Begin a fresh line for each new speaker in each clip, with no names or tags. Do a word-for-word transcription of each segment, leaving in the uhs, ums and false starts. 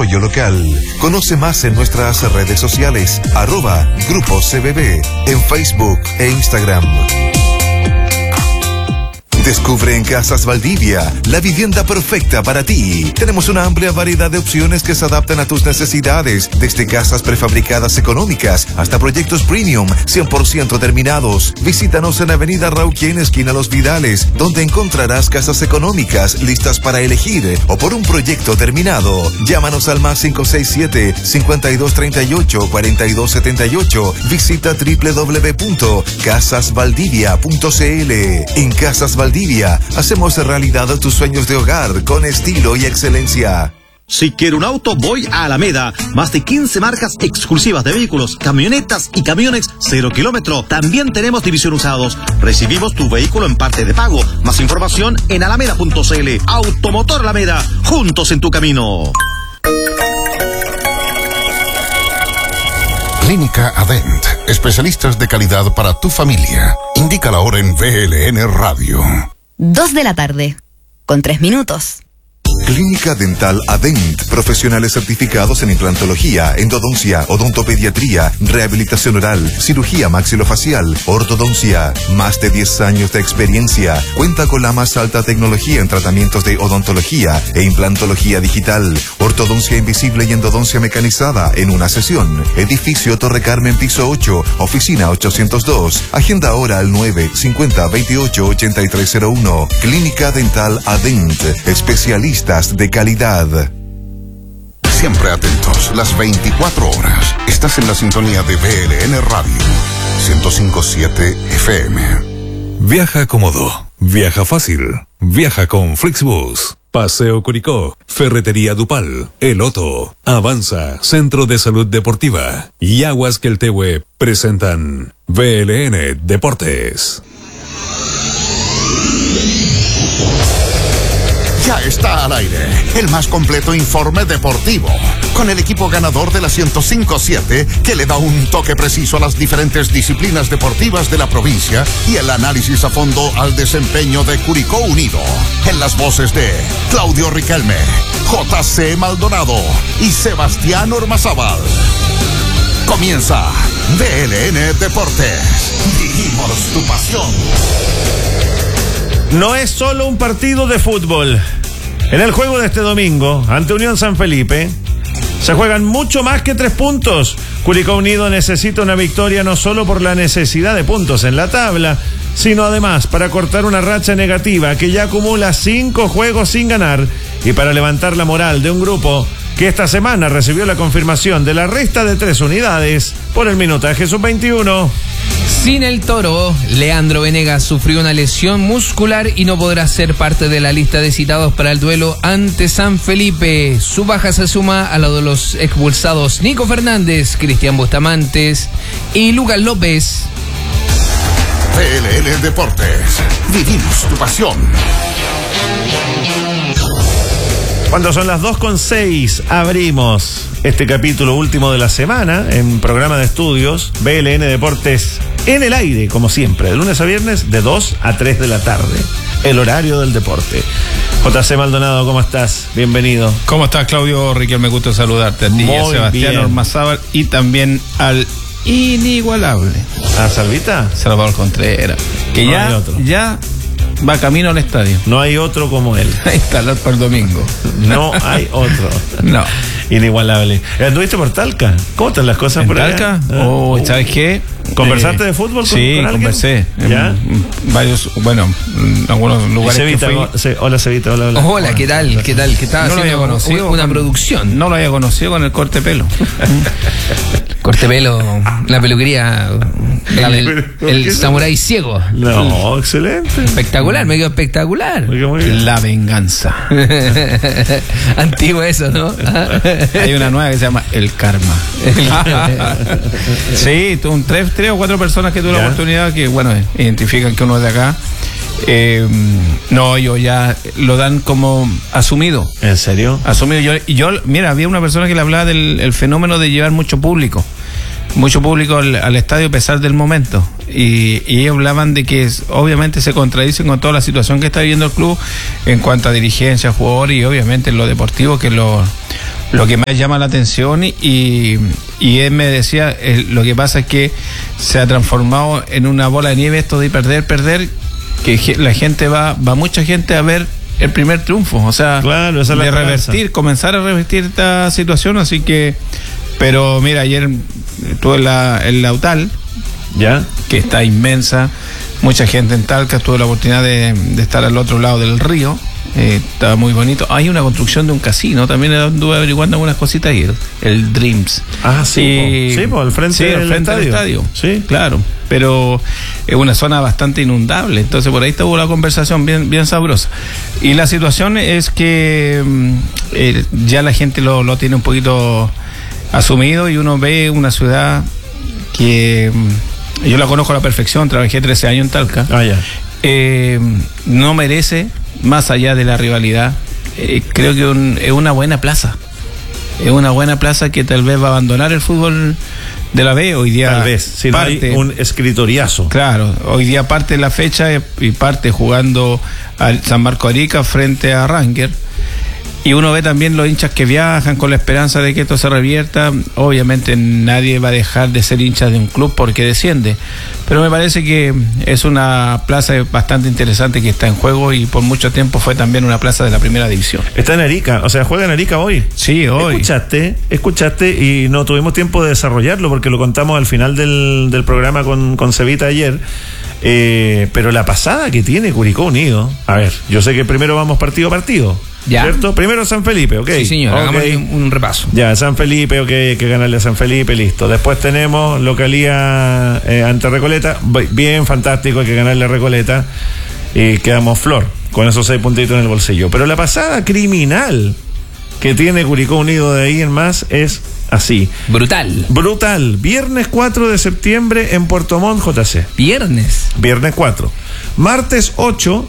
desarrollo local. Conoce más en nuestras redes sociales, arroba Grupo C B B, en Facebook e Instagram. Descubre en Casas Valdivia la vivienda perfecta para ti. Tenemos una amplia variedad de opciones que se adaptan a tus necesidades, desde casas prefabricadas económicas hasta proyectos premium cien por ciento terminados. Visítanos en Avenida Rauquien, esquina Los Vidales, donde encontrarás casas económicas listas para elegir o por un proyecto terminado. Llámanos al más cinco seis siete, cinco dos tres ocho, cuatro dos siete ocho. Visita doble u doble u doble u punto casas valdivia punto c l. En Casas Valdivia hacemos realidad tus sueños de hogar con estilo y excelencia.
Si quiero un auto, voy a Alameda. Más de quince marcas exclusivas de vehículos, camionetas y camiones cero kilómetro. También tenemos división usados. Recibimos tu vehículo en parte de pago. Más información en alameda punto c l. Automotor Alameda, juntos en tu camino.
Clínica Adent, especialistas de calidad para tu familia. Indica la hora en V L N Radio.
Dos de la tarde, con tres minutos.
Clínica Dental Adent, profesionales certificados en implantología, endodoncia, odontopediatría, rehabilitación oral, cirugía maxilofacial, ortodoncia. Más de diez años de experiencia. Cuenta con la más alta tecnología en tratamientos de odontología e implantología digital, ortodoncia invisible y endodoncia mecanizada en una sesión. Edificio Torre Carmen, piso ocho, oficina ochocientos dos. Agenda ahora al nueve cincuenta veintiocho ochenta y tres cero uno. Clínica Dental Adent, especialistas de calidad.
Siempre atentos, las veinticuatro horas. Estás en la sintonía de V L N Radio, ciento cinco punto siete F M.
Viaja cómodo, viaja fácil, viaja con Flixbus. Paseo Curicó, Ferretería Dupal, El Otto, Avanza, Centro de Salud Deportiva y Aguas Queltehue presentan V L N Deportes.
Ya está al aire el más completo informe deportivo, con el equipo ganador de la ciento cinco punto siete que le da un toque preciso a las diferentes disciplinas deportivas de la provincia y el análisis a fondo al desempeño de Curicó Unido. En las voces de Claudio Riquelme, J C Maldonado y Sebastián Ormazábal. Comienza V L N Deportes. Vivimos tu pasión.
No es solo un partido de fútbol. En el juego de este domingo, ante Unión San Felipe, se juegan mucho más que tres puntos. Curicó Unido necesita una victoria no solo por la necesidad de puntos en la tabla, sino además para cortar una racha negativa que ya acumula cinco juegos sin ganar y para levantar la moral de un grupo que esta semana recibió la confirmación de la resta de tres unidades por el minutaje sub veintiuno.
Sin el Toro, Leandro Venegas sufrió una lesión muscular y no podrá ser parte de la lista de citados para el duelo ante San Felipe. Su baja se suma a la de los expulsados Nico Fernández, Cristian Bustamantes y Lucas López.
V L N Deportes, vivimos tu pasión.
Cuando son las dos con seis, abrimos este capítulo último de la semana en programa de estudios V L N Deportes en el aire, como siempre, de lunes a viernes, de dos a tres de la tarde, el horario del deporte. J C Maldonado, ¿cómo estás? Bienvenido.
¿Cómo estás, Claudio Riquelme? Me gusta saludarte a ti, a Sebastián Ormazábal y también al inigualable
¿a Salvita?
Salvador Contreras, que no ya, ya va camino al estadio.
No hay otro como él.
Ahí está para el domingo.
No hay otro.
No.
Inigualable. ¿Anduviste por Talca? ¿Cómo están las cosas
¿En
por
Talca?
allá?
Oh, ¿sabes qué?
¿Conversaste
eh,
de fútbol con,
sí,
con alguien?
Conversé.
¿Ya?
En varios, bueno, en algunos lugares.
Cevita,
que fui.
se, hola, Cevita, hola, hola.
Hola, ¿qué tal? ¿Qué tal? ¿Qué estaba
no
haciendo?
Lo había conocido
una
con,
producción.
No lo había conocido con el corte pelo.
Corte pelo, la peluquería, el, el, el samurái ciego.
No, excelente.
Espectacular, me quedó espectacular.
Muy bien, muy bien.
La venganza.
Antiguo eso, ¿no?
Hay una nueva que se llama El Karma. Sí, un, tres, tres o cuatro personas que tuve la oportunidad que, bueno, identifican que uno es de acá. Eh, no, yo ya lo dan como asumido.
¿En serio?
Asumido. Yo, yo, mira, había una persona que le hablaba del el fenómeno de llevar mucho público. Mucho público al, al estadio a pesar del momento. Y, y ellos hablaban de que es, obviamente se contradicen con toda la situación que está viviendo el club en cuanto a dirigencia, jugador y obviamente en lo deportivo, que es lo, lo que más llama la atención y, y él me decía, eh, lo que pasa es que se ha transformado en una bola de nieve esto de perder, perder, que la gente va, va mucha gente a ver el primer triunfo, o sea,
claro, esa es la
de
esperanza.
revertir, comenzar a revertir esta situación, así que, pero mira, ayer estuve en la, en la UTAL,
ya,
que está inmensa, mucha gente en Talca, tuve la oportunidad de, de estar al otro lado del río, eh, estaba muy bonito. Hay una construcción de un casino, también anduve averiguando algunas cositas ayer, el Dreams.
Ah, sí,
y,
po, sí, po, al frente,
sí,
del,
al frente
estadio.
del estadio.
Sí,
claro, pero es una zona bastante inundable, entonces por ahí estuvo la conversación bien, bien sabrosa. Y la situación es que eh, ya la gente lo, lo tiene un poquito asumido y uno ve una ciudad que yo la conozco a la perfección, trabajé trece años en Talca.
Ah, ya.
Eh, no merece, más allá de la rivalidad, eh, creo que un, es una buena plaza. Es una buena plaza que tal vez va a abandonar el fútbol de la B. Hoy día
tal vez, si no
parte,
hay un escritoriazo.
Claro, hoy día parte la fecha y parte jugando al San Marco Arica frente a Ranger. Y uno ve también los hinchas que viajan con la esperanza de que esto se revierta. Obviamente nadie va a dejar de ser hinchas de un club porque desciende. Pero me parece que es una plaza bastante interesante que está en juego y por mucho tiempo fue también una plaza de la primera división.
Está en Arica, o sea, juega en Arica hoy.
Sí, hoy.
Escuchaste, escuchaste y no tuvimos tiempo de desarrollarlo porque lo contamos al final del, del programa con, con Cevita ayer. Eh, pero la pasada que tiene Curicó Unido, a ver, yo sé que primero vamos partido a partido.
Ya.
¿Cierto? Primero San Felipe, ok.
Sí, señor,
okay.
hagamos un, un repaso.
Ya, San Felipe, ok, hay que ganarle a San Felipe, listo. Después tenemos localía eh, ante Recoleta, bien, fantástico, hay que ganarle a Recoleta. Y quedamos flor, con esos seis puntitos en el bolsillo. Pero la pasada criminal que tiene Curicó Unido de ahí en más es así.
Brutal.
Brutal. Viernes cuatro de septiembre en Puerto Montt, J C.
Viernes.
Viernes cuatro. Martes ocho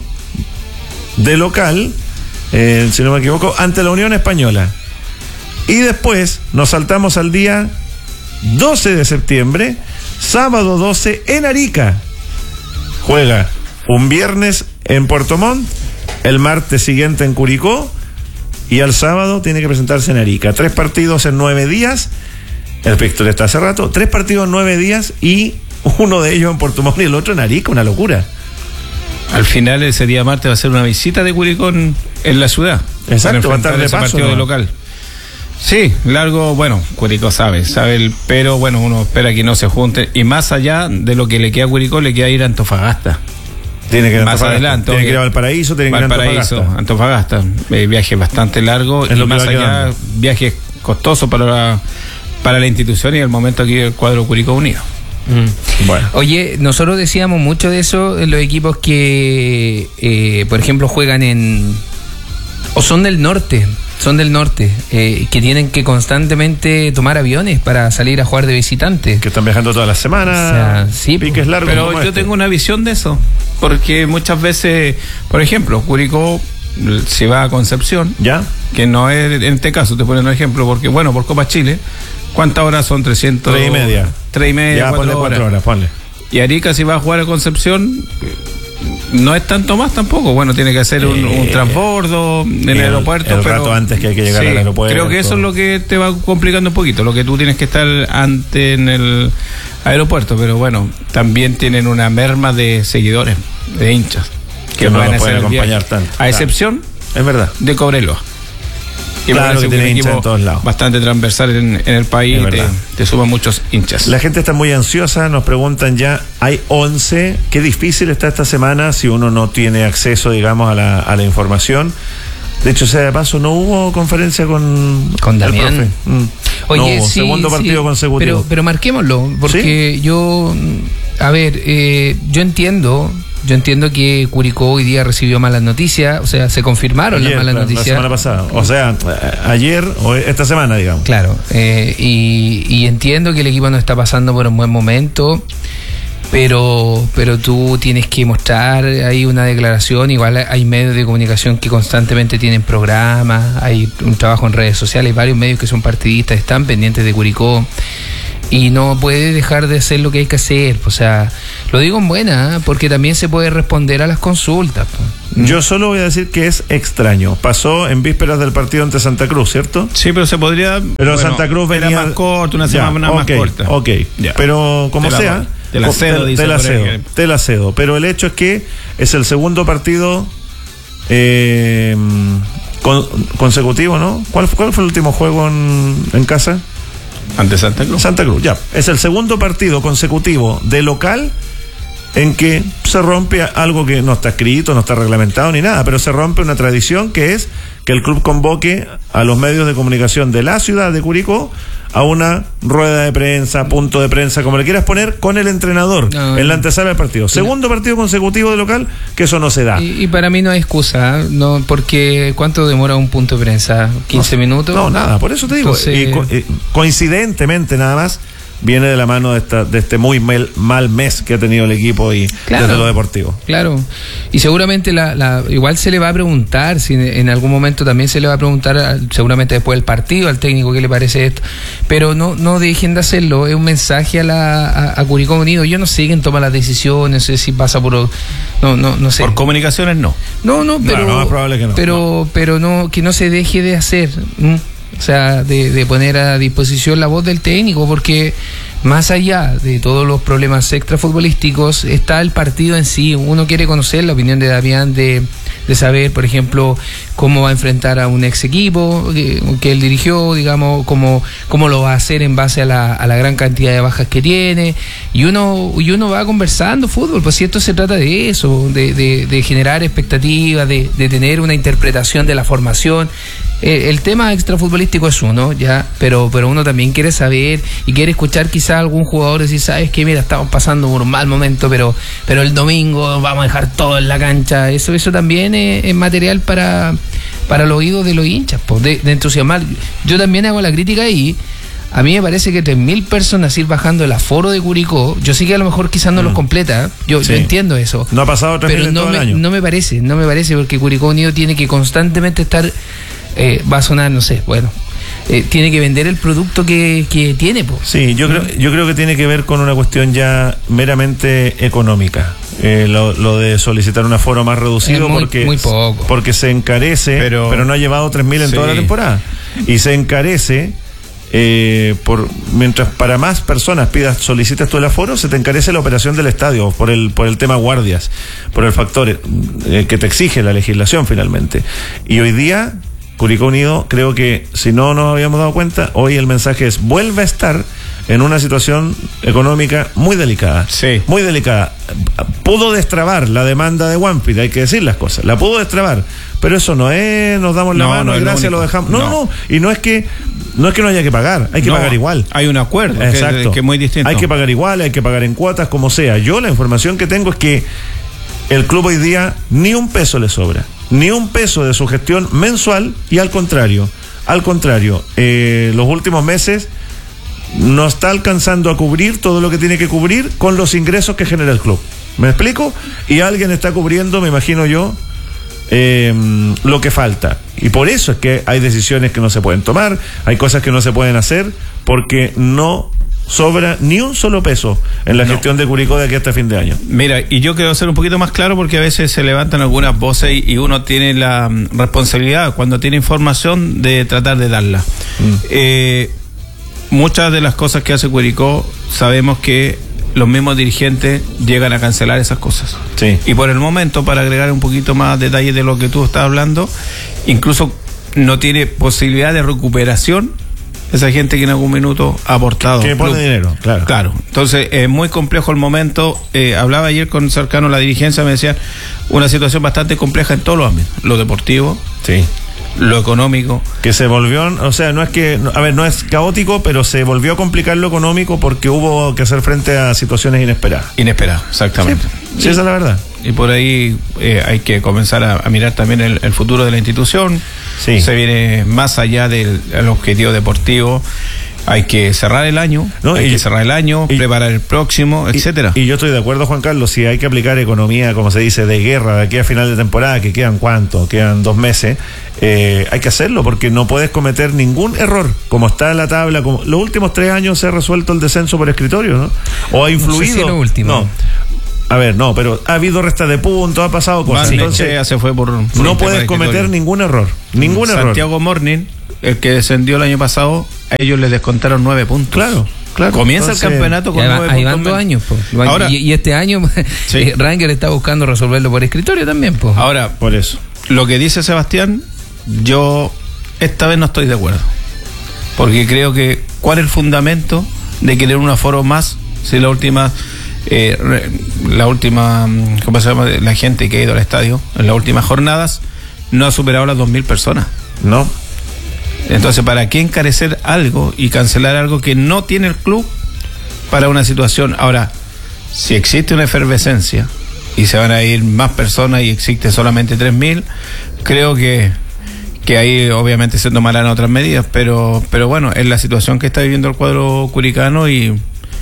de local, eh, si no me equivoco, ante la Unión Española. Y después nos saltamos al día doce de septiembre, sábado doce en Arica. Juega un viernes en Puerto Montt, el martes siguiente en Curicó y el sábado tiene que presentarse en Arica. Tres partidos en nueve días. El Víctor está hace rato. Tres partidos en nueve días y uno de ellos en Puerto Montt y el otro en Arica. Una locura.
Al final ese día martes va a ser una visita de Curicó en, en la ciudad.
Exacto, va a estar de
ese
paso,
partido
¿no?
de local. Sí, largo, bueno, Curicó sabe, sabe el, pero bueno, uno espera que no se junte. Y más allá de lo que le queda a Curicó, le queda ir a Antofagasta.
Tiene que ir a
Más
Antofagasta.
adelante.
Tiene que ir a Valparaíso, tiene que ir a
Valparaíso,
Antofagasta.
Antofagasta. Eh, viaje bastante largo
Es
y
lo que
más
va
allá,
quedando.
viaje costoso para la, para la institución y el momento aquí del cuadro Curicó Unido.
Mm.
Bueno.
Oye, nosotros decíamos mucho de eso en los equipos que, eh, por ejemplo, juegan en... o son del norte, son del norte, eh, que tienen que constantemente tomar aviones para salir a jugar de visitante.
Que están viajando todas las semanas.
O sea, sí,
piques largos.
Pero
como
yo
este.
tengo una visión de eso, porque muchas veces, por ejemplo, Curicó se va a Concepción,
¿Ya?
que no es, en este caso te ponen un ejemplo, porque bueno, por Copa Chile, ¿cuántas horas son? trescientos
Tres y media.
Tres y media,
Ya,
cuatro
ponle
horas.
cuatro horas, ponle.
Y Arica, si va a jugar a Concepción, no es tanto más tampoco. Bueno, tiene que hacer un, un transbordo en el,
el-
aeropuerto.
el
pero,
rato antes que hay que llegar al aeropuerto.
Creo que eso es lo que te va complicando un poquito, lo que tú tienes que estar antes en el aeropuerto. Pero bueno, también tienen una merma de seguidores, de hinchas,
Que no
van
lo
a
pueden
hacer el viaje.
acompañar tanto.
A
Claro.
excepción
Es verdad.
de Cobreloa. Que
Claro,
parece
que tiene
un
hinchas
equipo
en todos lados.
bastante transversal en, en el país
Es
y te,
verdad.
te suman muchos hinchas.
La gente está muy ansiosa, nos preguntan ya, hay once, qué difícil está esta semana si uno no tiene acceso, digamos, a la, a la información. De hecho, sea de paso, no hubo conferencia con,
Con
el
Damián.
profe. Mm.
Oye,
no hubo,
sí,
segundo
sí,
partido consecutivo.
Pero, pero marquémoslo, porque yo, a ver, eh, yo entiendo, yo entiendo que Curicó hoy día recibió malas noticias, o sea, se confirmaron
Ayer,
las malas
claro,
noticias.
la semana pasada. O sea, a- ayer o esta semana, digamos.
Claro, eh, y, y entiendo que el equipo no está pasando por un buen momento, pero pero tú tienes que mostrar ahí una declaración. Igual hay medios de comunicación que constantemente tienen programas, hay un trabajo en redes sociales, hay varios medios que son partidistas, están pendientes de Curicó. y no puede dejar de hacer lo que hay que hacer. O sea, lo digo en buena, ¿eh? Porque también se puede responder a las consultas.
Yo solo voy a decir que es extraño. Pasó en vísperas del partido ante Santa Cruz, ¿cierto?
Sí, pero se podría...
Pero bueno, Santa Cruz venía...
Era más corto, una semana
ya, okay,
más corta.
Ok, ya. Pero como
te
sea...
La, te la cedo,
te,
dice
te la cedo, te la cedo. Pero el hecho es que es el segundo partido eh, con, consecutivo, ¿no? ¿Cuál, ¿Cuál fue el último juego en, en casa?
Ante Santa Cruz.
Santa Cruz, ya. Es el segundo partido consecutivo de local en que se rompe algo que no está escrito, no está reglamentado ni nada, pero se rompe una tradición que es que el club convoque a los medios de comunicación de la ciudad de Curicó a una rueda de prensa, punto de prensa, como le quieras poner, con el entrenador no, en la antesala del partido. Segundo partido consecutivo de local, que eso no se da.
Y, y para mí no hay excusa, no, porque ¿cuánto demora un punto de prensa? ¿quince
no,
minutos?
No, nada, por eso te digo. Entonces... Y, co y, coincidentemente nada más, viene de la mano de, esta, de este muy mal, mal mes que ha tenido el equipo y claro, desde lo deportivo.
Claro, y seguramente la, la, igual se le va a preguntar, si en algún momento también se le va a preguntar, seguramente después del partido, al técnico qué le parece esto, pero no no dejen de hacerlo, es un mensaje a la a, a Curicó Unido. Yo no sé quién toma las decisiones, no sé si pasa por no no no sé.
Por comunicaciones no.
No, no, pero
no, no, es probable que no.
Pero no. pero no que no se deje de hacer. ¿m? O sea, de, de poner a disposición la voz del técnico, porque más allá de todos los problemas extrafutbolísticos está el partido en sí. Uno quiere conocer la opinión de Damián, de, de saber, por ejemplo, cómo va a enfrentar a un ex equipo que, que él dirigió, digamos, cómo, cómo lo va a hacer en base a la, a la gran cantidad de bajas que tiene, y uno y uno va conversando fútbol, pues si esto se trata de eso, de, de, de generar expectativas, de, de tener una interpretación de la formación. Eh, el tema extrafutbolístico es uno, ya, pero pero uno también quiere saber y quiere escuchar quizá algún jugador decir, sabes que mira, estamos pasando por un mal momento, pero pero el domingo vamos a dejar todo en la cancha. Eso eso también es, es material para para el oído de los hinchas, pues, de, de entusiasmar. Yo también hago la crítica ahí. A mí me parece que tres mil personas ir bajando el aforo de Curicó, yo sé que a lo mejor quizás no mm. los completa, yo, sí. yo entiendo eso.
No ha pasado tres mil en
no
todo
me,
el año.
No me parece, no me parece, porque Curicó Unido tiene que constantemente estar... Eh, va a sonar, no sé, bueno, eh, tiene que vender el producto que, que tiene, pues.
Sí, yo creo, yo creo que tiene que ver con una cuestión ya meramente económica. Eh, lo, lo de solicitar un aforo más reducido
muy,
porque,
muy poco.
porque se encarece, pero, pero no ha llevado tres mil en sí. toda la temporada. Y se encarece, eh, por mientras para más personas pidas, solicitas tú el aforo, se te encarece la operación del estadio por el, por el tema guardias, por el factor eh, que te exige la legislación finalmente. Y hoy día... Curicó Unido, creo que si no nos habíamos dado cuenta, hoy el mensaje es: vuelve a estar en una situación económica muy delicada.
Sí.
Muy delicada. Pudo destrabar la demanda de Wampid, hay que decir las cosas. La pudo destrabar, pero eso no es, nos damos la no, mano no y gracias lo dejamos. No, no, no, y no es que no es que no haya que pagar, hay que no, pagar igual.
Hay un acuerdo,
exacto,
que, que es muy distinto.
Hay que pagar igual, hay que pagar en cuotas, como sea. Yo la información que tengo es que el club hoy día ni un peso le sobra. Ni un peso de su gestión mensual, y al contrario, al contrario, eh, los últimos meses no está alcanzando a cubrir todo lo que tiene que cubrir con los ingresos que genera el club. ¿Me explico? Y alguien está cubriendo, me imagino yo, eh, lo que falta. Y por eso es que hay decisiones que no se pueden tomar, hay cosas que no se pueden hacer, porque no sobra ni un solo peso en la no. gestión de Curicó de aquí hasta fin de año.
Mira, y yo quiero ser un poquito más claro, porque a veces se levantan algunas voces y, y uno tiene la um, responsabilidad, cuando tiene información, de tratar de darla. Mm. Eh, muchas de las cosas que hace Curicó, sabemos que los mismos dirigentes llegan a cancelar esas cosas.
Sí.
Y por el momento, para agregar un poquito más detalles de lo que tú estás hablando, incluso no tiene posibilidad de recuperación esa gente que en algún minuto ha aportado.
Que pone dinero, claro.
Claro. Entonces, es eh, muy complejo el momento. Eh, hablaba ayer con cercano a la dirigencia, me decían, una situación bastante compleja en todos los ámbitos. Lo deportivo.
Sí.
Lo económico.
Que se volvió, o sea, no es que, a ver, no es caótico, pero se volvió a complicar lo económico porque hubo que hacer frente a situaciones inesperadas.
Inesperadas, exactamente.
Sí, sí, esa es la verdad.
Y por ahí eh, hay que comenzar a, a mirar también el, el futuro de la institución.
Sí.
Se viene más allá del, del objetivo deportivo. hay que cerrar el año, no, hay y, que cerrar el año, y, preparar el próximo, etcétera.
Y, y yo estoy de acuerdo, Juan Carlos, si hay que aplicar economía, como se dice, de guerra, de aquí a final de temporada, que quedan cuánto, quedan dos meses, eh, hay que hacerlo, porque no puedes cometer ningún error, como está en la tabla, como los últimos tres años se ha resuelto el descenso por escritorio, ¿no? O ha influido. No sé si lo último. No. A ver, no, pero ha habido resta de puntos, ha pasado cosas.
Entonces, se fue por, por
no puedes cometer ningún error, ningún
Santiago
error.
Santiago Morning, el que descendió el año pasado, a ellos les descontaron nueve puntos.
Claro, claro.
Comienza Entonces, el campeonato con nueve
ahí puntos. Ahí van dos años, po. Ahora, y, y este año sí. Ranger está buscando resolverlo por escritorio también, po.
Ahora, por eso, lo que dice Sebastián, yo esta vez no estoy de acuerdo. Porque creo que, ¿cuál es el fundamento de querer un aforo más si la última... Eh, la última, ¿cómo se llama? La gente que ha ido al estadio en las últimas jornadas no ha superado las dos mil personas.
No.
Entonces, ¿para qué encarecer algo y cancelar algo que no tiene el club para una situación? Ahora, si existe una efervescencia y se van a ir más personas y existe solamente tres mil, creo que que ahí obviamente se tomarán otras medidas, pero pero bueno, es la situación que está viviendo el cuadro curicano y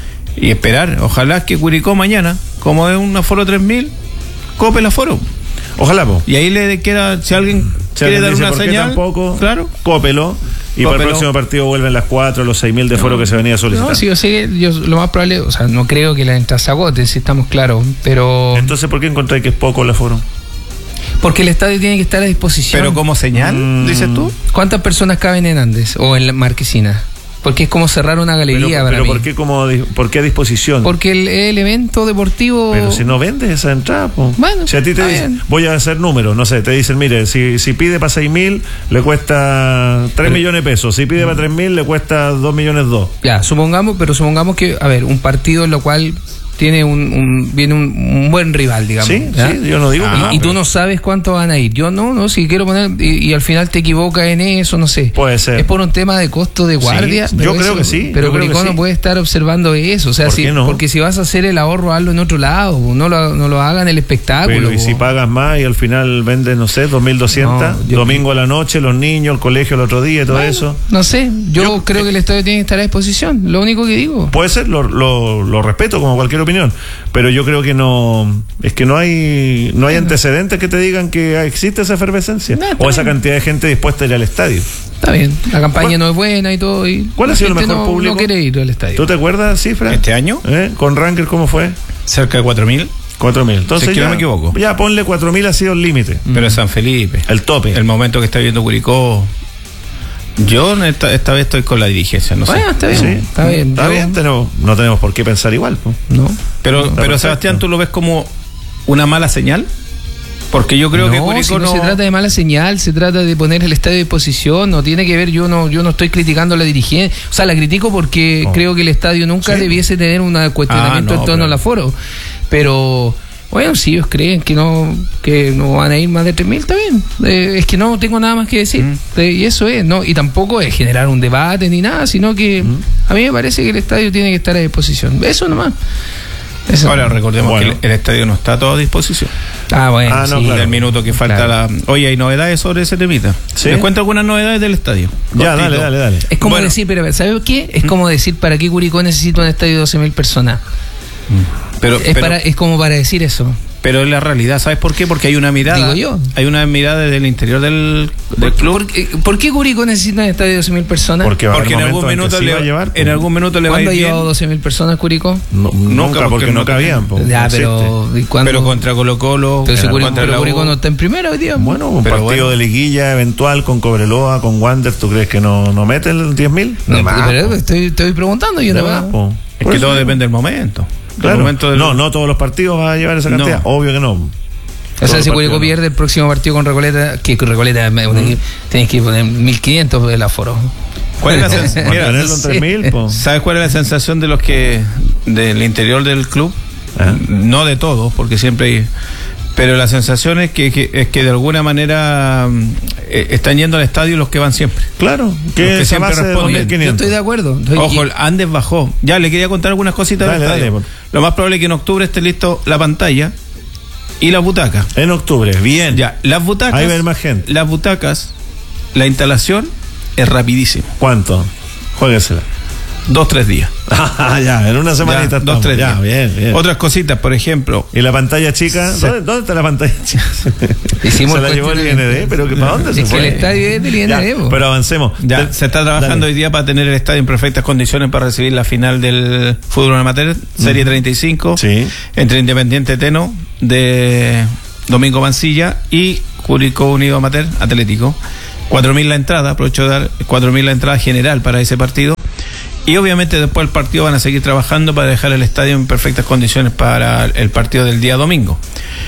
Y esperar, ojalá que Curicó mañana, como es un aforo tres mil, cope el aforo.
Ojalá, po.
Y ahí le queda, si alguien si quiere dar una señal,
tampoco,
claro,
cópelo. Y cópelo. Para el próximo partido vuelven las cuatro, los seis mil de foro no, que se venía solicitando.
No, sí, yo sé que yo, lo más probable, o sea, no creo que la entrada se agote, si estamos claros, pero...
Entonces, ¿por qué encontráis que es poco el aforo?
Porque el estadio tiene que estar a disposición.
¿Pero como señal, mm. dices tú?
¿Cuántas personas caben en Andes o en la Marquesina? Porque es como cerrar una galería
pero,
para
pero
mí.
¿por qué, como, ¿por qué a disposición?
Porque el, el evento deportivo...
Pero si no vendes esa entrada, po.
Bueno,
si a ti te dicen, voy a hacer números, no sé, te dicen, mire, si, si pide para seis mil, le cuesta tres millones de pesos. Si pide para tres mil, le cuesta dos millones dos.
Ya, supongamos, pero supongamos que, a ver, un partido en lo cual... tiene un, un viene un, un buen rival, digamos.
Sí,
¿ya?
sí, yo no digo.
Ah, y, y tú no sabes cuánto van a ir. Yo no, no, si quiero poner y, y al final te equivocas en eso, no sé.
Puede ser.
Es por un tema de costo de guardia.
Sí, yo
eso,
creo que sí.
Pero Curicó no sí. puede estar observando eso, o sea,
¿Por
si,
qué no?
porque si vas a hacer el ahorro, hazlo en otro lado, no lo, no lo hagan en el espectáculo.
Pero y si pagas más y al final vendes, no sé, dos mil doscientos, no, domingo a la noche, los niños, el colegio el otro día y todo bueno, eso.
No sé, yo, yo creo eh, que el estadio tiene que estar a disposición, lo único que digo.
Puede ser, lo, lo, lo respeto como cualquier opinión, pero yo creo que no, es que no hay no hay antecedentes que te digan que existe esa efervescencia no, o esa bien. Cantidad de gente dispuesta a ir al estadio.
Está bien, la campaña ¿Cuál? no es buena y todo. Y
¿Cuál ha sido el mejor
no,
público?
No quiere ir al estadio.
¿Tú te acuerdas cifra?
¿Este año?
¿Eh? ¿Con Ranger cómo fue?
Cerca de cuatro mil.
cuatro mil. Entonces,
si
ya,
no me equivoco.
Ya ponle cuatro mil ha sido el límite.
Pero es San Felipe.
El tope.
El momento que está viendo Curicó. Yo esta, esta vez estoy con la dirigencia, no
bueno,
sé.
Está bien,
sí.
está bien.
Está bien, tenemos, no tenemos por qué pensar igual. ¿No?
no.
Pero, pero Sebastián, ¿tú lo ves como una mala señal? Porque yo creo
no,
que Curicó
si no,
no
se trata de mala señal, se trata de poner el estadio a disposición, no tiene que ver, yo no yo no estoy criticando a la dirigencia, o sea, la critico porque oh. creo que el estadio nunca sí. debiese tener un cuestionamiento ah, no, en torno pero... al aforo, pero bueno, si ellos creen que no que no van a ir más de tres mil, está bien, eh, es que no tengo nada más que decir, mm. eh, y eso es, no y tampoco es generar un debate ni nada, sino que mm. a mí me parece que el estadio tiene que estar a disposición, eso nomás. Eso.
Ahora recordemos bueno. que el, el estadio no está a toda disposición.
Ah, bueno,
ah, no, sí, claro. El minuto que falta claro. la... Oye, ¿hay novedades sobre ese temita? ¿Sí? ¿Me cuento algunas novedades del estadio?
Ya, Cortito. dale, dale, dale.
Es como bueno. decir, pero ¿sabes qué? Es ¿Mm? como decir, ¿para qué Curicó necesita un estadio de doce mil personas?
Pero,
es,
pero,
para, es como para decir eso.
Pero es la realidad, ¿sabes por qué? Porque hay una mirada.
Digo yo.
Hay una mirada desde el interior del, del club.
¿Por qué, ¿Por qué Curicó necesita un estadio de doce mil personas?
Porque,
porque en, algún minuto le, va a llevar, en algún minuto le va a ir bien.
¿Cuándo ha llevado doce mil personas Curicó?
No, nunca, porque, porque no cabían. Po,
ya, pero,
pero contra Colo Colo.
Pero si Curicó, pero Curicó no está en primera hoy día.
Bueno, un pero partido bueno. de liguilla eventual con Cobreloa, con Wander, ¿tú crees que no, no meten diez mil?
No, no pero estoy, estoy preguntando yo no.
Es que todo depende del momento.
Claro. Momento del... No, no todos los partidos van a llevar esa cantidad. Obvio que no.
O sea, si Curicó pierde el próximo partido con Recoleta, que Recoleta mm. tienes que poner mil quinientos del aforo.
¿Cuál es la sensación? Mira,
sí. tres mil,
¿sabes cuál es la sensación de los que del interior del club? ¿Ah? No de todos, porque siempre hay, pero la sensación es que, que es que de alguna manera eh, están yendo al estadio los que van siempre.
Claro, que,
que siempre responden.
Yo estoy de acuerdo. Estoy
Ojo, el Andes bajó. Ya le quería contar algunas cositas dale, del estadio. Dale, lo más probable es que en octubre esté listo la pantalla. Y las butacas.
En octubre, bien.
Ya, las butacas.
Ahí va más gente.
Las butacas, la instalación es rapidísima.
¿Cuánto? Juéguesela.
Dos, tres días.
Ah, ya, en una semanita.
Ya, dos, tres
ya,
días.
Bien, bien.
Otras cositas, por ejemplo.
¿Y la pantalla chica?
Se...
¿Dónde, ¿Dónde está la pantalla chica?
Hicimos
se la llevó el I N D, pero ¿para dónde
es
se
que
fue?
el estadio es del I N D.
Ya, pero avancemos.
Ya,
Te...
se está trabajando
Dale.
hoy día para tener el estadio en perfectas condiciones para recibir la final del fútbol amateur, Serie uh-huh. treinta y cinco,
sí.
entre Independiente Teno de Domingo Mancilla y Curicó Unido Amateur Atlético. cuatro mil la entrada, aprovecho de dar cuatro mil la entrada general para ese partido. Y obviamente después del partido van a seguir trabajando para dejar el estadio en perfectas condiciones para el partido del día domingo.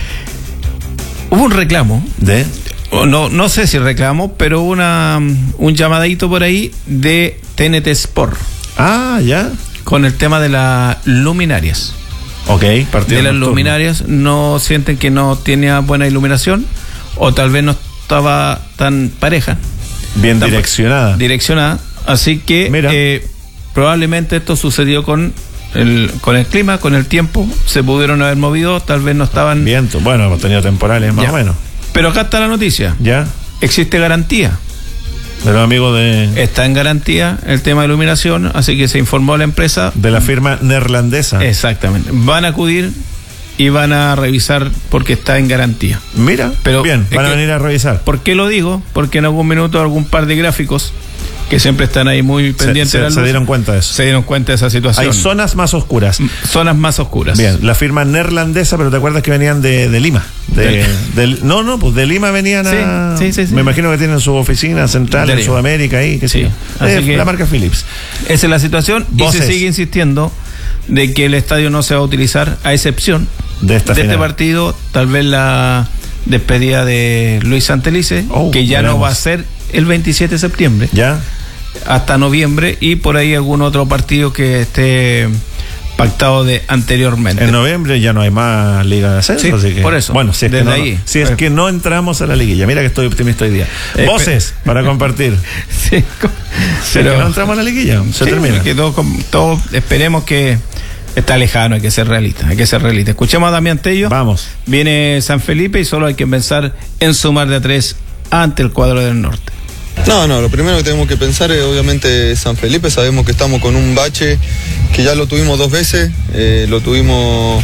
Hubo un reclamo
de
no no sé si reclamo, pero una un llamadito por ahí de T N T Sport.
Ah, ya.
Con el tema de las luminarias.
Ok, partido
de las
nocturno.
luminarias, no sienten que no tenía buena iluminación o tal vez no estaba tan pareja.
Bien
tan
direccionada.
Direccionada. Así que eh, probablemente esto sucedió con el con el clima, con el tiempo, se pudieron haber movido, tal vez no estaban...
Viento, bueno, hemos tenido temporales más
ya.
o menos.
Pero acá está la noticia.
Ya.
Existe garantía.
De los amigos de...
Está en garantía el tema de iluminación, así que se informó a la empresa...
De la firma neerlandesa.
Exactamente. Van a acudir y van a revisar porque está en garantía.
Mira, pero bien, van a venir a revisar.
¿Por qué lo digo? Porque en algún minuto algún par de gráficos que siempre están ahí muy pendientes
se, se,
de la luz,
se dieron cuenta de eso.
Se dieron cuenta de esa situación.
Hay zonas más oscuras.
Zonas más oscuras.
Bien, la firma neerlandesa, pero te acuerdas que venían de, de Lima. De, de, no, no, pues de Lima venían a...
Sí, sí, sí, sí.
Me imagino que tienen su oficina central en Sudamérica ahí, que sí. sí.
Así
eh,
que
la marca Philips.
Esa es la situación.
Voces.
Y se sigue insistiendo de que el estadio no se va a utilizar a excepción
de, esta
de este partido, tal vez la despedida de Luis Santelice, oh, que ya veremos. No va a ser el veintisiete de septiembre.
Ya.
Hasta noviembre, y por ahí algún otro partido que esté pactado de anteriormente.
En noviembre ya no hay más liga de ascenso,
sí,
así que
por eso.
Bueno, si es, que no,
ahí,
si es que no entramos a la liguilla, mira que estoy optimista hoy día. Eh, Voces pe- para compartir.
Sí,
si pero, es que no entramos a la liguilla, se
sí,
termina.
Que todos todo, esperemos que está lejano, hay que ser realista, hay que ser realista. Escuchemos a Damián Tello.
Vamos.
Viene San Felipe y solo hay que pensar en sumar de a tres ante el cuadro del norte.
No, no, lo primero que tenemos que pensar es obviamente San Felipe. Sabemos que estamos con un bache que ya lo tuvimos dos veces, eh, lo tuvimos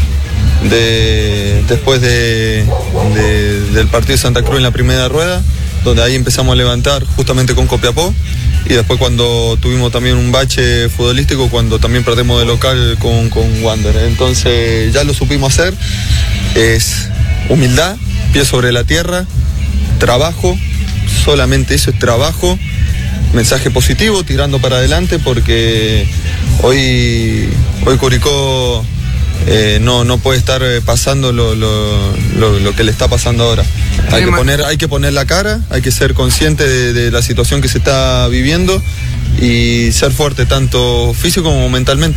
de, después de, de, del partido de Santa Cruz en la primera rueda, donde ahí empezamos a levantar justamente con Copiapó, y después cuando tuvimos también un bache futbolístico cuando también perdemos de local con, con Wander. Entonces ya lo supimos hacer, es humildad, pie sobre la tierra, trabajo. Solamente eso es trabajo, mensaje positivo, tirando para adelante, porque hoy, hoy Curicó eh, no, no puede estar pasando lo, lo, lo, lo que le está pasando ahora. Hay que, poner, hay que poner la cara, hay que ser consciente de, de la situación que se está viviendo y ser fuerte tanto físico como mentalmente.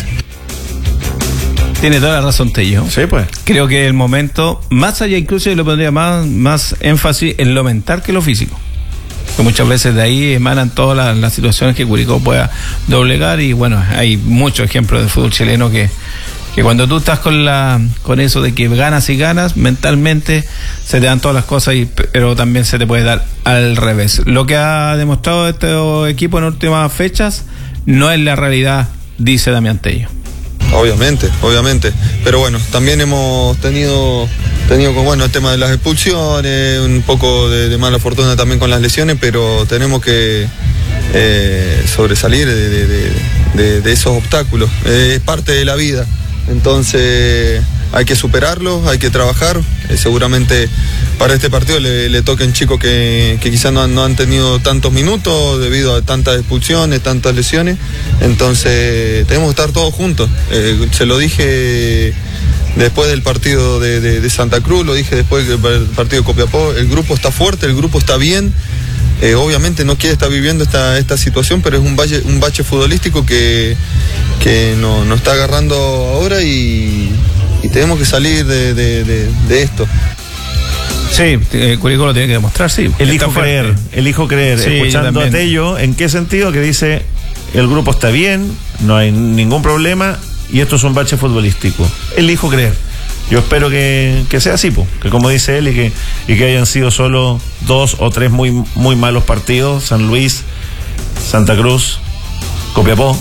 Tiene toda la razón, Tello.
Sí, pues.
Creo que el momento, más allá incluso yo le pondría más, más énfasis en lo mental que lo físico. Que muchas veces de ahí emanan todas las, las situaciones que Curicó pueda doblegar, y bueno, hay muchos ejemplos de fútbol chileno que, que cuando tú estás con la con eso de que ganas y ganas, mentalmente se te dan todas las cosas, y, pero también se te puede dar al revés. Lo que ha demostrado este equipo en últimas fechas no es la realidad, dice Damián Tello.
Obviamente, obviamente, pero bueno, también hemos tenido tenido con bueno el tema de las expulsiones, un poco de, de mala fortuna también con las lesiones, pero tenemos que eh, sobresalir de, de, de, de, de esos obstáculos, eh, es parte de la vida, entonces hay que superarlos, hay que trabajar, eh, seguramente para este partido le, le toquen chicos que, que quizás no han, no han tenido tantos minutos debido a tantas expulsiones, tantas lesiones, entonces tenemos que estar todos juntos, eh, se lo dije después del partido de, de, de Santa Cruz, lo dije después del partido de Copiapó, el grupo está fuerte, el grupo está bien, eh, obviamente no quiere estar viviendo esta, esta situación, pero es un bache, un bache futbolístico que, que nos no está agarrando ahora, y, y tenemos que salir de, de, de, de esto.
Sí, eh, Curicó lo tiene que demostrar, sí.
Elijo creer, elijo creer,
sí,
escuchando a Tello, ¿en qué sentido? Que dice, el grupo está bien, no hay ningún problema, y esto es un bache futbolístico. Elijo creer. Yo espero que, que sea así, po, que como dice él, y que, y que hayan sido solo dos o tres muy, muy malos partidos, San Luis, Santa Cruz, Copiapó,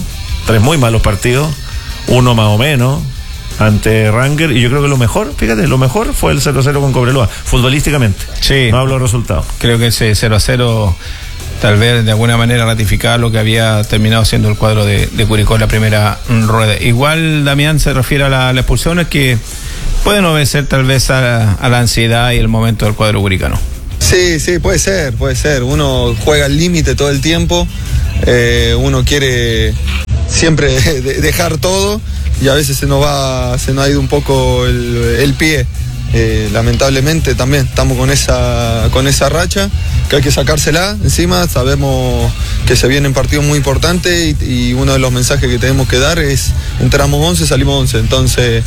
tres muy malos partidos, uno más o menos ante Ranger, y yo creo que lo mejor, fíjate, lo mejor fue el cero a cero con Cobreloa, futbolísticamente.
Sí.
No hablo de resultados.
Creo que ese cero a cero tal vez de alguna manera ratificar lo que había terminado siendo el cuadro de, de Curicó en la primera rueda. Igual Damián se refiere a la, la expulsión, es que pueden obedecer tal vez a, a la ansiedad y el momento del cuadro curicano.
Sí, sí, puede ser, puede ser. Uno juega al límite todo el tiempo, eh, uno quiere siempre de, dejar todo y a veces se nos va, se nos ha ido un poco el, el pie. Eh, lamentablemente también estamos con esa, con esa racha que hay que sacársela encima. Sabemos que se vienen partidos muy importantes y, y uno de los mensajes que tenemos que dar es: entramos once, salimos once. Entonces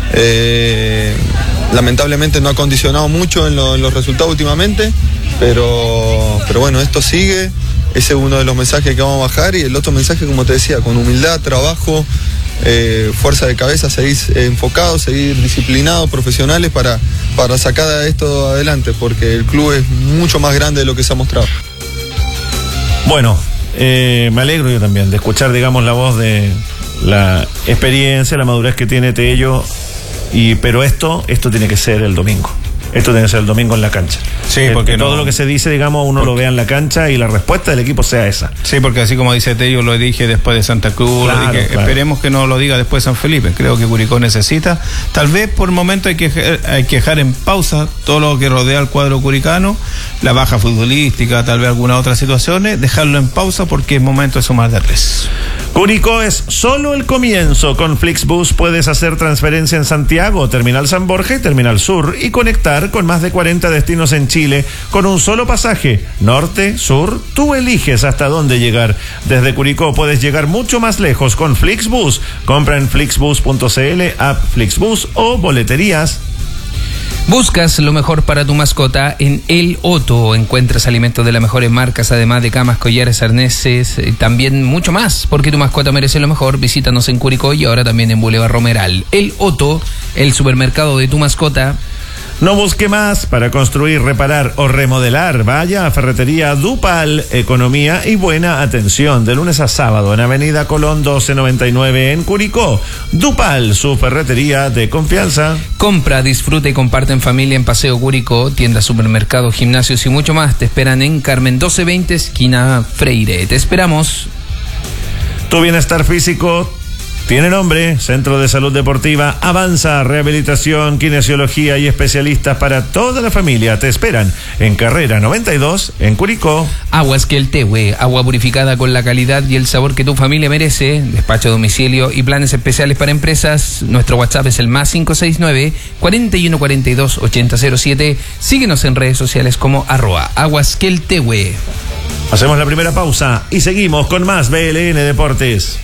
eh, lamentablemente no ha condicionado mucho en, lo, en los resultados últimamente, pero, pero bueno, esto sigue. Ese es uno de los mensajes que vamos a bajar, y el otro mensaje, como te decía, con humildad, trabajo, Eh, fuerza de cabeza, seguir eh, enfocados, seguir disciplinados, profesionales para, para sacar esto adelante, porque el club es mucho más grande de lo que se ha mostrado.
Bueno, eh, me alegro yo también de escuchar, digamos, la voz de la experiencia, la madurez que tiene Tello, y pero esto, esto tiene que ser el domingo. Esto tiene que ser el domingo en la cancha.
Sí,
eh,
porque
que
no,
todo lo que se dice, digamos, uno porque, lo vea en la cancha y la respuesta del equipo sea esa.
Sí, porque así como dice Tello, lo dije después de Santa Cruz,
claro,
lo dije,
claro.
Esperemos que no lo diga después de San Felipe. Creo que Curicó necesita, tal vez por el momento hay que, hay que dejar en pausa todo lo que rodea al cuadro curicano, la baja futbolística, tal vez algunas otras situaciones, dejarlo en pausa porque es momento de sumar de tres.
Curicó es solo el comienzo. Con Flixbus puedes hacer transferencia en Santiago, Terminal San Borja y Terminal Sur, y conectar con más de cuarenta destinos en Chile con un solo pasaje. Norte, sur, tú eliges hasta dónde llegar. Desde Curicó puedes llegar mucho más lejos con Flixbus. Compra en flixbus punto cl, app Flixbus o boleterías.
Buscas lo mejor para tu mascota en El Otto. Encuentras alimentos de las mejores marcas, además de camas, collares, arneses, eh, también mucho más, porque tu mascota merece lo mejor. Visítanos en Curicó y ahora también en Boulevard Romeral. El Otto, el supermercado de tu mascota.
No busque más para construir, reparar o remodelar. Vaya a Ferretería Dupal, economía y buena atención, de lunes a sábado en Avenida Colón doce noventa y nueve en Curicó. Dupal, su ferretería de confianza.
Compra, disfruta y comparte en familia en Paseo Curicó. Tiendas, supermercados, gimnasios y mucho más te esperan en Carmen doce veinte, esquina Freire. Te esperamos.
Tu bienestar físico tiene nombre: Centro de Salud Deportiva Avanza, rehabilitación, kinesiología y especialistas para toda la familia. Te esperan en Carrera noventa y dos en Curicó.
Aguas Queltehue, agua purificada con la calidad y el sabor que tu familia merece. Despacho a domicilio y planes especiales para empresas. Nuestro WhatsApp es el más cinco seis nueve, cuatro uno cuatro dos, ocho cero cero siete. Síguenos en redes sociales como arroba Aguas Queltehue.
Hacemos la primera pausa y seguimos con más B L N Deportes.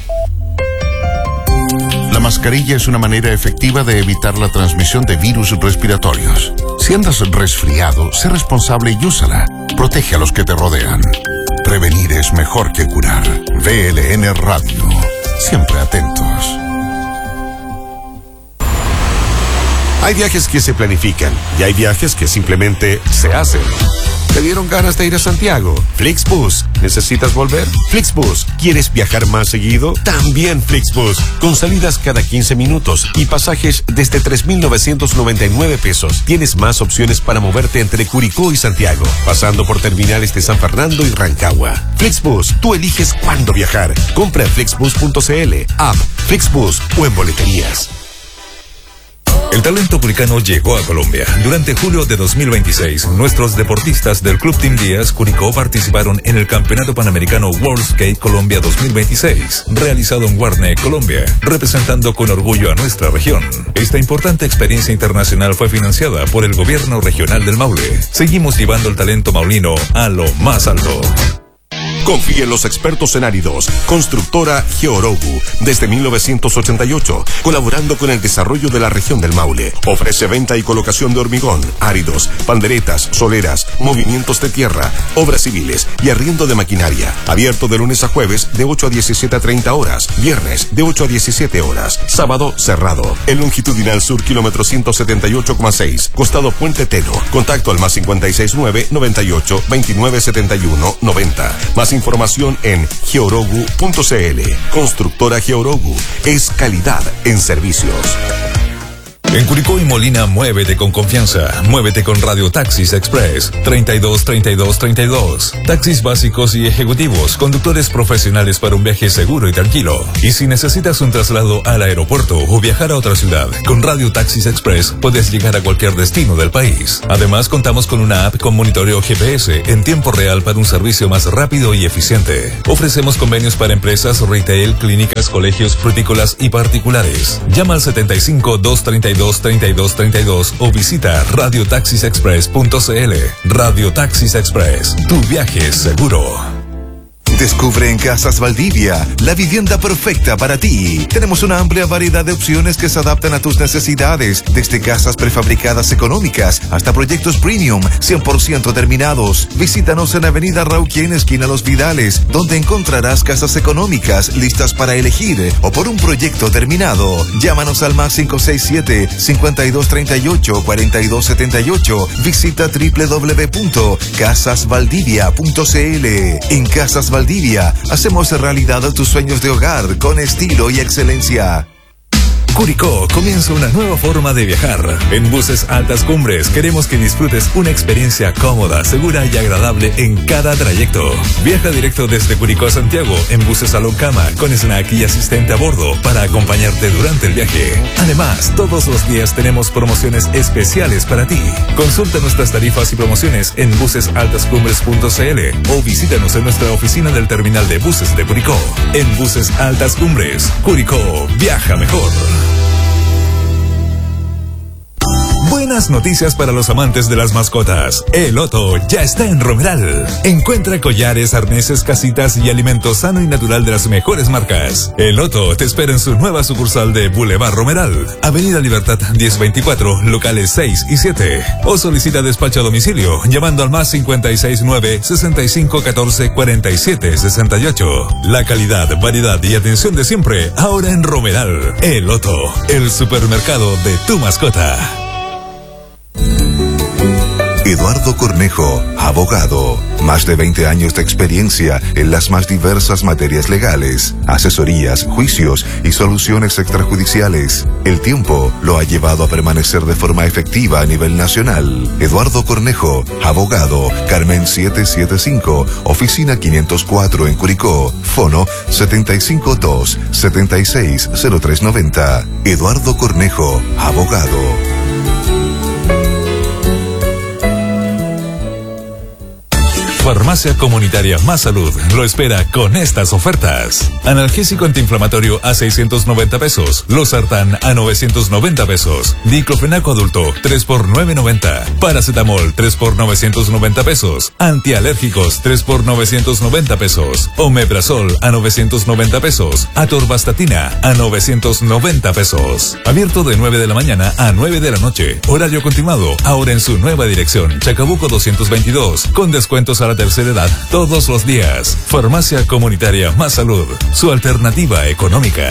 La mascarilla es una manera efectiva de evitar la transmisión de virus respiratorios. Si andas resfriado, sé responsable y úsala. Protege a los que te rodean. Prevenir es mejor que curar. B L N Radio. Siempre atentos.
Hay viajes que se planifican y hay viajes que simplemente se hacen. ¿Te dieron ganas de ir a Santiago? Flixbus. ¿Necesitas volver? Flixbus. ¿Quieres viajar más seguido? También Flixbus. Con salidas cada quince minutos y pasajes desde tres mil novecientos noventa y nueve pesos. Tienes más opciones para moverte entre Curicó y Santiago, pasando por terminales de San Fernando y Rancagua. Flixbus. Tú eliges cuándo viajar. Compra en flixbus punto cl, app Flixbus o en boleterías.
El talento curicano llegó a Colombia. Durante julio de dos mil veintiséis, nuestros deportistas del Club Team Díaz Curicó participaron en el Campeonato Panamericano World Skate Colombia dos mil veintiséis, realizado en Guarne, Colombia, representando con orgullo a nuestra región. Esta importante experiencia internacional fue financiada por el Gobierno Regional del Maule. Seguimos llevando el talento maulino a lo más alto.
Confía en los expertos en áridos. Constructora Georogu, desde mil novecientos ochenta y ocho, colaborando con el desarrollo de la región del Maule. Ofrece venta y colocación de hormigón, áridos, panderetas, soleras, movimientos de tierra, obras civiles y arriendo de maquinaria. Abierto de lunes a jueves de ocho a diecisiete a treinta horas, viernes de ocho a diecisiete horas, sábado cerrado. El longitudinal sur, kilómetro ciento setenta y ocho coma seis, costado Puente Teno. Contacto al más cincuenta y seis nueve, noventa y ocho, veintinueve setenta y uno, noventa. Más Más información en georogu punto cl. Constructora Georogu es calidad en servicios.
En Curicó y Molina, muévete con confianza. Muévete con Radio Taxis Express. treinta y dos, treinta y dos, treinta y dos. Taxis básicos y ejecutivos. Conductores profesionales para un viaje seguro y tranquilo. Y si necesitas un traslado al aeropuerto o viajar a otra ciudad, con Radio Taxis Express puedes llegar a cualquier destino del país. Además, contamos con una app con monitoreo G P S en tiempo real para un servicio más rápido y eficiente. Ofrecemos convenios para empresas, retail, clínicas, colegios, frutícolas y particulares. Llama al setenta y cinco, doscientos treinta y dos, treinta y dos, treinta y dos o visita radio taxis express punto cl. Radio Taxis Express, tu viaje es seguro.
Descubre en Casas Valdivia la vivienda perfecta para ti. Tenemos una amplia variedad de opciones que se adaptan a tus necesidades, desde casas prefabricadas económicas hasta proyectos premium cien por ciento terminados. Visítanos en Avenida Rauquien, esquina Los Vidales, donde encontrarás casas económicas listas para elegir o por un proyecto terminado. Llámanos al más cinco seis siete, cincuenta y dos treinta y ocho, cuarenta y dos setenta y ocho. Visita doble u doble u doble u punto casas valdivia punto cl. En Casas Valdivia hacemos realidad tus sueños de hogar con estilo y excelencia.
Curicó comienza una nueva forma de viajar. En Buses Altas Cumbres queremos que disfrutes una experiencia cómoda, segura y agradable en cada trayecto. Viaja directo desde Curicó a Santiago en Buses Salón Cama con snack y asistente a bordo para acompañarte durante el viaje. Además, todos los días tenemos promociones especiales para ti. Consulta nuestras tarifas y promociones en buses altas cumbres punto cl o visítanos en nuestra oficina del terminal de buses de Curicó. En Buses Altas Cumbres, Curicó, viaja mejor. Buenas noticias para los amantes de las mascotas. El Otto ya está en Romeral. Encuentra collares, arneses, casitas y alimento sano y natural de las mejores marcas. El Otto te espera en su nueva sucursal de Boulevard Romeral, Avenida Libertad diez veinticuatro, locales seis y siete. O solicita despacho a domicilio llamando al más cincuenta y seis nueve, sesenta y cinco catorce, cuarenta y siete sesenta y ocho. La calidad, variedad y atención de siempre ahora en Romeral. El Otto, el supermercado de tu mascota.
Eduardo Cornejo, abogado. Más de veinte años de experiencia en las más diversas materias legales, asesorías, juicios y soluciones extrajudiciales. El tiempo lo ha llevado a permanecer de forma efectiva a nivel nacional. Eduardo Cornejo, abogado. Carmen setecientos setenta y cinco, oficina quinientos cuatro en Curicó. Fono setenta y cinco dos, setenta y seis, cero tres noventa. Eduardo Cornejo, abogado.
Farmacia Comunitaria Más Salud lo espera con estas ofertas. Analgésico antiinflamatorio a seiscientos noventa pesos. Losartán a novecientos noventa pesos. Diclofenaco adulto tres por novecientos noventa. Paracetamol tres por novecientos noventa pesos. Antialérgicos tres por novecientos noventa pesos. Omeprazol a novecientos noventa pesos. Atorvastatina a novecientos noventa pesos. Abierto de nueve de la mañana a nueve de la noche. Horario continuado. Ahora en su nueva dirección. Chacabuco doscientos veintidós. Con descuentos a la tercera edad todos los días. Farmacia Comunitaria Más Salud, su alternativa económica.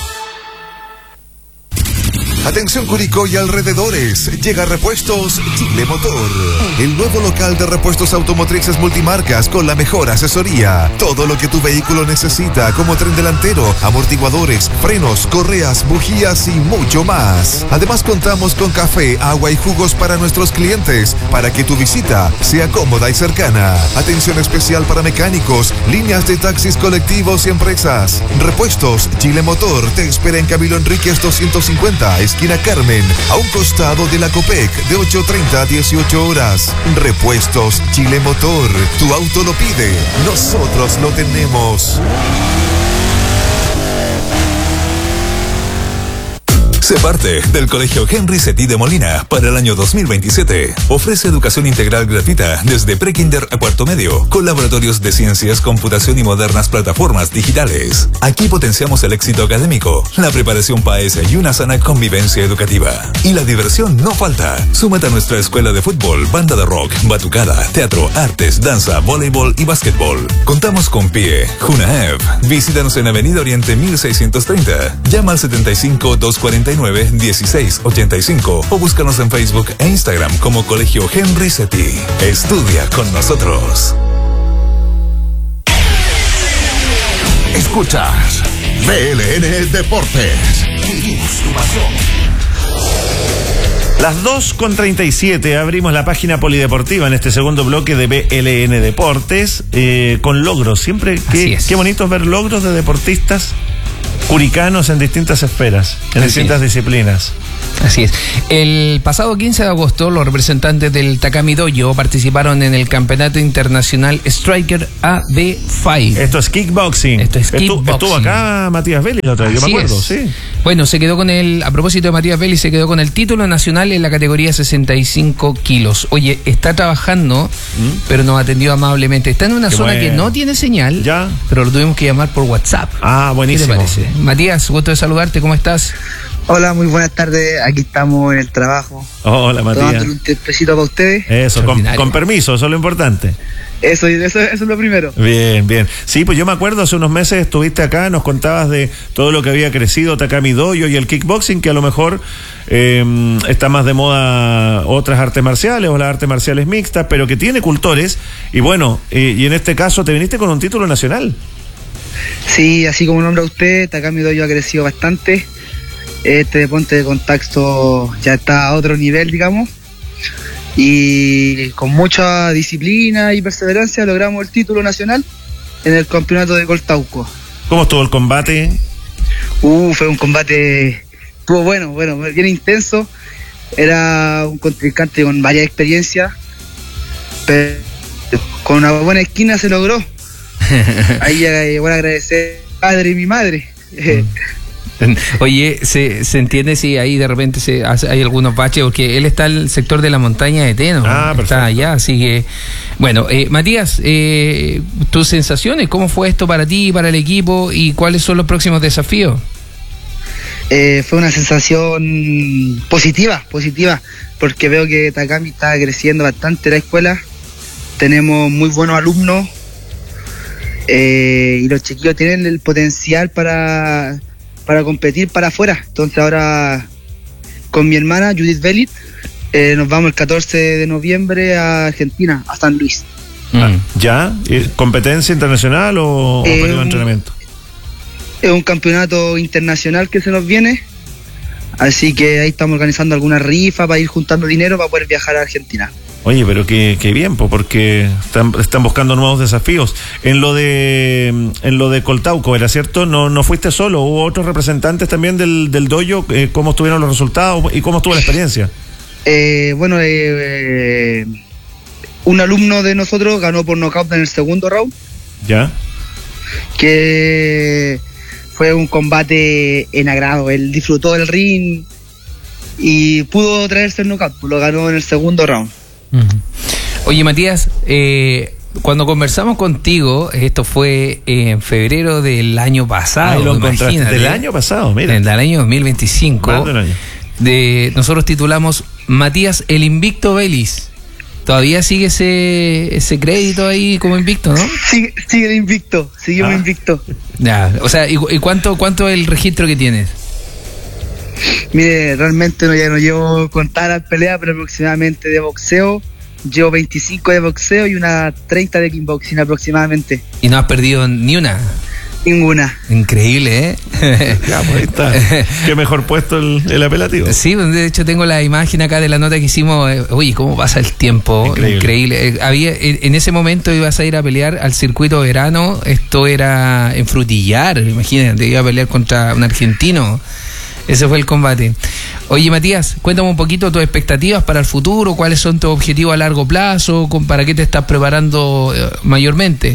Atención Curicó y alrededores, llega Repuestos Chile Motor, el nuevo local de repuestos automotrices multimarcas con la mejor asesoría. Todo lo que tu vehículo necesita, como tren delantero, amortiguadores, frenos, correas, bujías y mucho más. Además contamos con café, agua y jugos para nuestros clientes, para que tu visita sea cómoda y cercana. Atención especial para mecánicos, líneas de taxis colectivos y empresas. Repuestos Chile Motor te espera en Camilo Enríquez doscientos cincuenta, esquina Carmen, a un costado de la Copec, de ocho treinta a dieciocho horas. Repuestos Chile Motor, tu auto lo pide, nosotros lo tenemos.
Sé parte del Colegio Henry Setí de Molina para el año dos mil veintisiete. Ofrece educación integral gratuita desde prekinder a cuarto medio, con laboratorios de ciencias, computación y modernas plataformas digitales. Aquí potenciamos el éxito académico, la preparación P A E S y una sana convivencia educativa. Y la diversión no falta. Súmate a nuestra escuela de fútbol, banda de rock, batucada, teatro, artes, danza, voleibol y básquetbol. Contamos con P I E, Junaev. Visítanos en Avenida Oriente mil seiscientos treinta. Llama al setenta y cinco, doscientos cuarenta y nueve, dieciséis ochenta y cinco o búscanos en Facebook e Instagram como Colegio Henry Setí. Estudia con nosotros.
Escuchas B L N Deportes. Vivimos tu pasión.
Las dos con treinta y siete, abrimos la página polideportiva en este segundo bloque de B L N Deportes, eh, con logros. Siempre, qué, qué bonito ver logros de deportistas curicanos en distintas esferas, en Así distintas es. disciplinas.
Así es. El pasado quince de agosto, los representantes del Takami Dojo participaron en el Campeonato Internacional Striker A D cinco.
Esto es kickboxing.
Esto es kickboxing.
Estuvo, estuvo acá Matías Vélez la otra vez, yo me acuerdo, es. sí.
Bueno, se quedó con el, a propósito de Matías Vélez, se quedó con el título nacional en la categoría sesenta y cinco kilos. Oye, está trabajando, ¿Mm? pero nos atendió amablemente. Está en una Qué zona bueno. que no tiene señal,
¿Ya?
pero lo tuvimos que llamar por WhatsApp.
Ah, buenísimo.
¿Qué te parece? Matías, gusto de saludarte, ¿cómo estás?
Hola, muy buenas tardes. Aquí estamos en el trabajo.
Hola, Matías.
Tomándole un tiempecito para ustedes.
Eso, con, con permiso, eso es lo importante.
Eso, eso, eso es lo primero.
Bien, bien. Sí, pues yo me acuerdo, hace unos meses estuviste acá, nos contabas de todo lo que había crecido Takami Dojo y el kickboxing, que a lo mejor eh, está más de moda otras artes marciales o las artes marciales mixtas, pero que tiene cultores. Y bueno, eh, y en este caso te viniste con un título nacional.
Sí, así como nombra usted, Takami Dojo ha crecido bastante. Este deporte de contacto ya está a otro nivel, digamos, y con mucha disciplina y perseverancia logramos el título nacional en el campeonato de Coltauco.
¿Cómo estuvo el combate?
Uh, fue un combate, estuvo bueno, bueno, bien intenso. Era un contrincante con varias experiencias, pero con una buena esquina se logró. Ahí eh, voy a agradecer a mi padre y mi madre.
Oye, ¿se, se entiende si ahí de repente se hace, hay algunos baches? Porque él está en el sector de la montaña de Teno.
Ah, perfecto.
Está allá, así que... Bueno, eh, Matías, eh, tus sensaciones, ¿cómo fue esto para ti, para el equipo, y cuáles son los próximos desafíos?
Eh, fue una sensación positiva, positiva, porque veo que Takami está creciendo bastante la escuela. Tenemos muy buenos alumnos eh, y los chiquillos tienen el potencial para... para competir para afuera. Entonces ahora con mi hermana Judith Velit eh, nos vamos el catorce de noviembre a Argentina, a San Luis.
Ah, ¿ya? ¿Competencia internacional o,
eh,
o periodo de entrenamiento?
Es un campeonato internacional que se nos viene, así que ahí estamos organizando alguna rifa para ir juntando dinero para poder viajar a Argentina.
Oye, pero qué, qué bien, porque están, están buscando nuevos desafíos. En lo de en lo de Coltauco, ¿era cierto? No no fuiste solo, hubo otros representantes también del, del dojo. Eh, ¿Cómo estuvieron los resultados y cómo estuvo la experiencia?
Eh, bueno, eh, eh, un alumno de nosotros ganó por nocaut en el segundo round.
¿Ya?
Que fue un combate en agrado. Él disfrutó del ring y pudo traerse el nocaut, lo ganó en el segundo round.
Uh-huh. Oye, Matías, eh, cuando conversamos contigo, esto fue en febrero del año pasado.
Ay, lo encontraste del año pasado, mira.
Del año dos mil veinticinco.
Más de un año.
De, nosotros titulamos Matías el Invicto Vélez. Todavía sigue ese ese crédito ahí como invicto, ¿no?
Sigue, sigue de invicto, seguimos ah. invicto.
Ya, o sea, ¿y, y cuánto cuánto es el registro que tienes?
Mire, realmente no, ya no llevo contar las peleas, pero aproximadamente de boxeo, llevo veinticinco de boxeo y unas treinta de kickboxing aproximadamente.
¿Y no has perdido ni una?
Ninguna.
Increíble, ¿eh?
Ya, pues ahí está. Qué mejor puesto el, el apelativo.
Sí, de hecho tengo la imagen acá de la nota que hicimos. Oye, ¿cómo pasa el tiempo? Increíble. Increíble. Eh, había, en ese momento ibas a ir a pelear al circuito verano. Esto era en Frutillar, imagínate, iba a pelear contra un argentino. Ese fue el combate. Oye, Matías, cuéntame un poquito tus expectativas para el futuro, cuáles son tus objetivos a largo plazo, para qué te estás preparando eh, mayormente.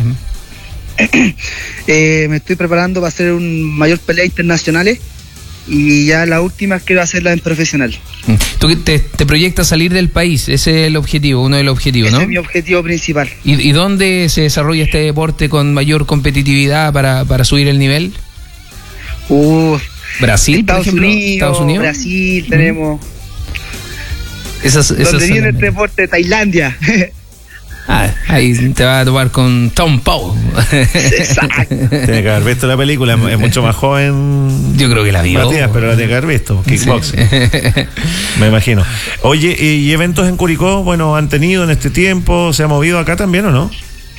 Eh, me estoy preparando para hacer un mayor pelea internacionales y ya las últimas quiero hacerlas en profesional.
¿Tú te, te proyectas salir del país? Ese es el objetivo, uno de los objetivos, ¿no?
Ese es mi objetivo principal.
¿Y, y dónde se desarrolla este deporte con mayor competitividad para, para subir el nivel?
Uh,
Brasil,
Estados,
por ejemplo,
Unidos,
Estados Unidos,
Brasil, tenemos.
Esas, esas
donde viene
son...
el deporte, Tailandia.
Ah, ahí te va a tomar con Tom Poe.
Exacto.
Tiene que haber visto la película, es mucho más joven.
Yo creo que la vio.
Matías, pero la tiene que haber visto. Kickboxing. Sí. Me imagino. Oye, ¿y eventos en Curicó, bueno, han tenido en este tiempo? ¿Se ha movido acá también o no?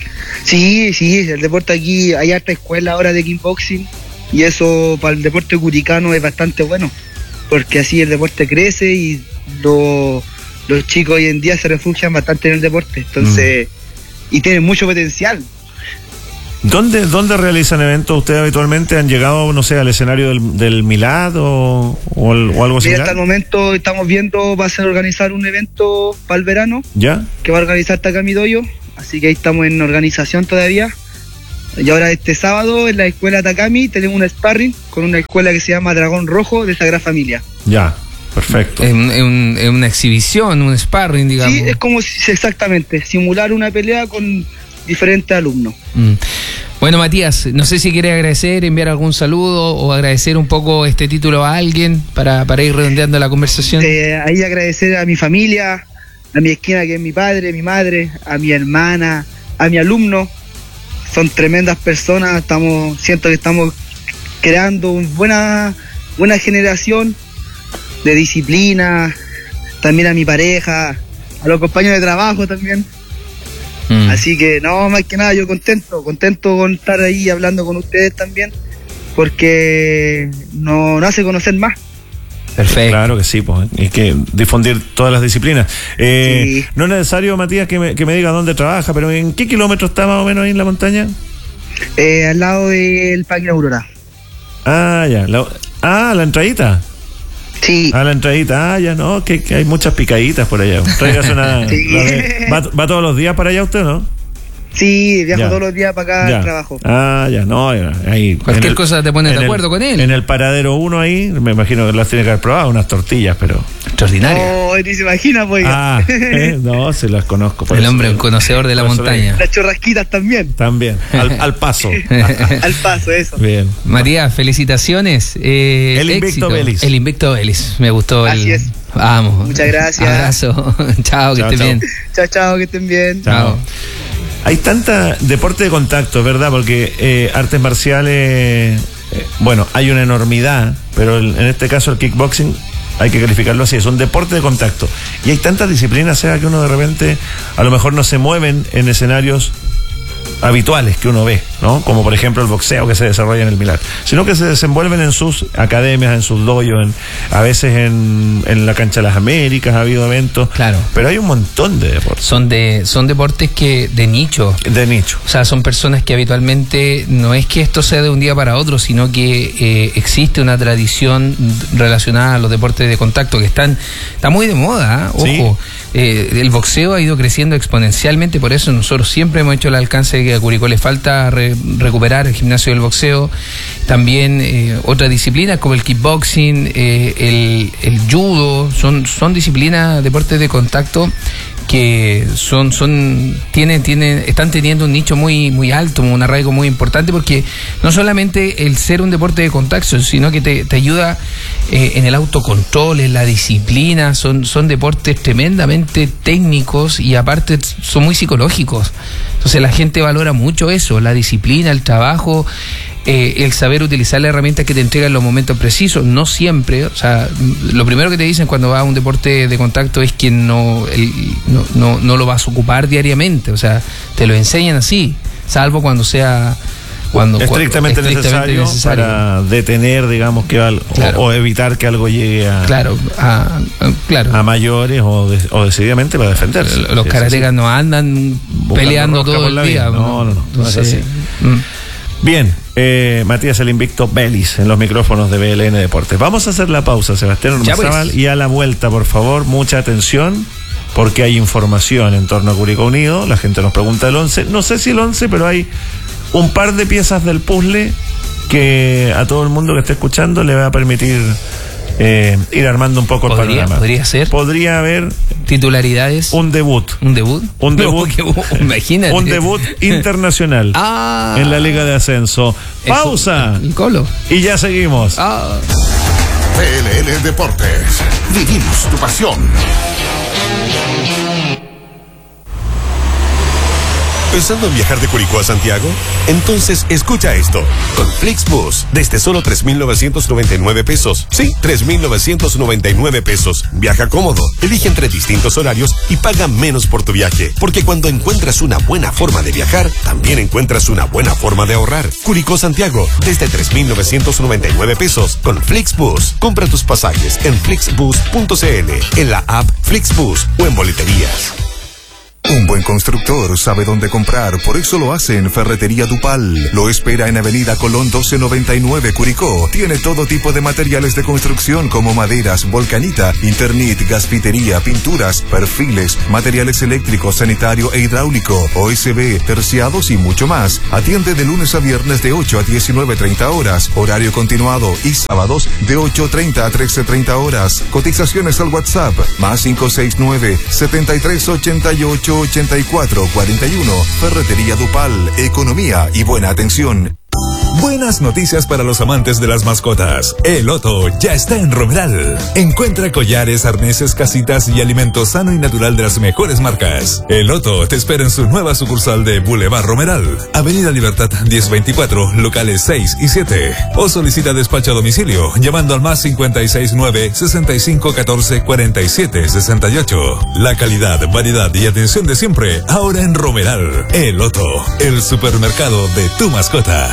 Sí, sí, el deporte aquí, hay harta escuela ahora de kickboxing y eso para el deporte curicano es bastante bueno, porque así el deporte crece y lo, los chicos hoy en día se refugian bastante en el deporte, entonces, mm. y tienen mucho potencial.
¿Dónde, ¿Dónde realizan eventos ustedes habitualmente? ¿Han llegado, no sé, al escenario del, del Milad o, o, o algo así?
Hasta el momento estamos viendo, va a ser organizar un evento para el verano.
¿Ya?
Que va a organizar Takami Dojo, así que ahí estamos en organización todavía. Y ahora este sábado en la escuela Takami tenemos un sparring con una escuela que se llama Dragón Rojo de Sagrada Familia.
Ya, perfecto.
Es, un, es, un, es una exhibición, un sparring, digamos.
Sí, es como si, exactamente, simular una pelea con diferentes alumnos.
Mm. Bueno, Matías, no sé si quiere agradecer, enviar algún saludo o agradecer un poco este título a alguien para, para ir redondeando la conversación.
Eh, ahí agradecer a mi familia, a mi esquina que es mi padre, mi madre, a mi hermana, a mi alumno. Son tremendas personas, estamos, siento que estamos creando una buena, buena generación de disciplina, también a mi pareja, a los compañeros de trabajo también. Mm. Así que no, más que nada yo contento, contento con estar ahí hablando con ustedes también, porque nos no hace conocer más.
Perfecto. Claro que sí, pues, y que difundir todas las disciplinas. Eh, sí. No es necesario, Matías, que me, que me diga dónde trabaja, pero ¿en qué kilómetro está más o menos ahí en la montaña?
Eh, al lado del Parque Aurora.
Ah, ya. La, ah, la entradita.
Sí.
A la entradita, ah, ya no, que, que hay muchas picaditas por allá. Tráigase una. Sí. De, ¿va, ¿Va todos los días para allá usted, no?
Sí, viajo ya. todos los días para acá ya. al trabajo.
Ah, ya, no, ahí.
Cualquier el, cosa te pones de acuerdo
el,
con él.
En el paradero uno ahí, me imagino que las tiene que haber probado, unas tortillas, pero.
Extraordinarias.
No, ni se imagina, pues.
Ah, eh, no, se las conozco.
El eso, hombre, un conocedor de la montaña.
Las churrasquitas también.
También, al, al paso.
Al paso, eso.
Bien.
Matías, felicitaciones. Eh,
el Invicto Vélez.
El Invicto Vélez, me gustó.
Así
el...
es.
Vamos.
Muchas gracias.
Abrazo. Chao, que
chao,
estén
chao.
bien.
Chao, chao, que estén bien.
Chao. Hay tanta deporte de contacto, ¿verdad? Porque eh, artes marciales, eh, bueno, hay una enormidad, pero el, en este caso el kickboxing hay que calificarlo así, es un deporte de contacto. Y hay tantas disciplinas, sea que uno de repente a lo mejor no se mueven en escenarios habituales que uno ve, ¿no? Como por ejemplo el boxeo que se desarrolla en el Milad, sino que se desenvuelven en sus academias, en sus dojos, en, a veces en, en la cancha de las Américas ha habido eventos,
claro,
pero hay un montón de deportes.
Son de son deportes que de nicho,
de nicho,
o sea, son personas que habitualmente no es que esto sea de un día para otro, sino que eh, existe una tradición relacionada a los deportes de contacto que están está muy de moda, ¿eh? Ojo. Sí. Eh, el boxeo ha ido creciendo exponencialmente, por eso nosotros siempre hemos hecho el alcance de que a Curicó le falta re, recuperar el gimnasio del boxeo. También eh, otras disciplinas como el kickboxing, eh, el, el judo, son, son disciplinas, deportes de contacto que son, son, tienen, tienen, están teniendo un nicho muy, muy alto, un arraigo muy importante, porque no solamente el ser un deporte de contacto, sino que te, te ayuda eh, en el autocontrol, en la disciplina, son, son deportes tremendamente técnicos y aparte son muy psicológicos. Entonces la gente valora mucho eso, la disciplina, el trabajo, eh, el saber utilizar las herramientas que te entregan en los momentos precisos, no siempre. O sea, lo primero que te dicen cuando vas a un deporte de contacto es que no, el, no, no, no lo vas a ocupar diariamente, o sea, te lo enseñan así, salvo cuando sea... Cuando,
estrictamente,
cuando, estrictamente
necesario,
necesario
para detener, digamos, que algo, claro, o, o evitar que algo llegue a,
claro, a, a, claro.
a mayores o, de, o decididamente para defenderse.
Los sí, karatecas no andan buscando peleando todo el día.
No, no, no, no, no es así. Mm. Bien, eh, Matías el Invicto Vélez en los micrófonos de B L N Deportes. Vamos a hacer la pausa, Sebastián Ormazábal, pues. Y a la vuelta, por favor, mucha atención, porque hay información en torno a Curicó Unido. La gente nos pregunta el once. No sé si el once, pero hay un par de piezas del puzzle que a todo el mundo que esté escuchando le va a permitir eh, ir armando un poco el
¿Podría,
panorama.
Podría ser.
Podría haber
titularidades.
Un debut.
¿Un debut?
Un debut.
No, que, imagínate.
Un debut internacional
ah,
en la Liga de Ascenso. Pausa.
El colo.
Y ya seguimos.
Ah.
B L N Deportes. Vivimos tu pasión.
¿Pensando en viajar de Curicó a Santiago? Entonces escucha esto. Con Flixbus, desde solo tres mil novecientos noventa y nueve pesos. Sí, tres mil novecientos noventa y nueve pesos. Viaja cómodo, elige entre distintos horarios y paga menos por tu viaje. Porque cuando encuentras una buena forma de viajar, también encuentras una buena forma de ahorrar. Curicó Santiago, desde tres mil novecientos noventa y nueve pesos. Con Flixbus, compra tus pasajes en flixbus punto c l, en la app Flixbus o en boleterías.
Un buen constructor sabe dónde comprar, por eso lo hace en Ferretería Dupal. Lo espera en Avenida Colón doce noventa y nueve, Curicó. Tiene todo tipo de materiales de construcción como maderas, volcanita, Internet, gasfitería, pinturas, perfiles, materiales eléctricos, sanitario e hidráulico, O S B, terciados y mucho más. Atiende de lunes a viernes de ocho a diecinueve treinta horas, horario continuado, y sábados de ocho treinta a trece treinta horas. Cotizaciones al WhatsApp, más cinco seis nueve, setenta y tres ochenta y ocho ochenta y cuatro cuarenta y uno. Ferretería Dupal, economía y buena atención.
Buenas noticias para los amantes de las mascotas. El Otto ya está en Romeral. Encuentra collares, arneses, casitas y alimento sano y natural de las mejores marcas. El Otto te espera en su nueva sucursal de Boulevard Romeral, Avenida Libertad diez veinticuatro, locales seis y siete. O solicita despacho a domicilio llamando al más cincuenta y seis nueve, sesenta y cinco catorce, cuarenta y siete sesenta y ocho. La calidad, variedad y atención de siempre ahora en Romeral. El Otto, el supermercado de tu mascota.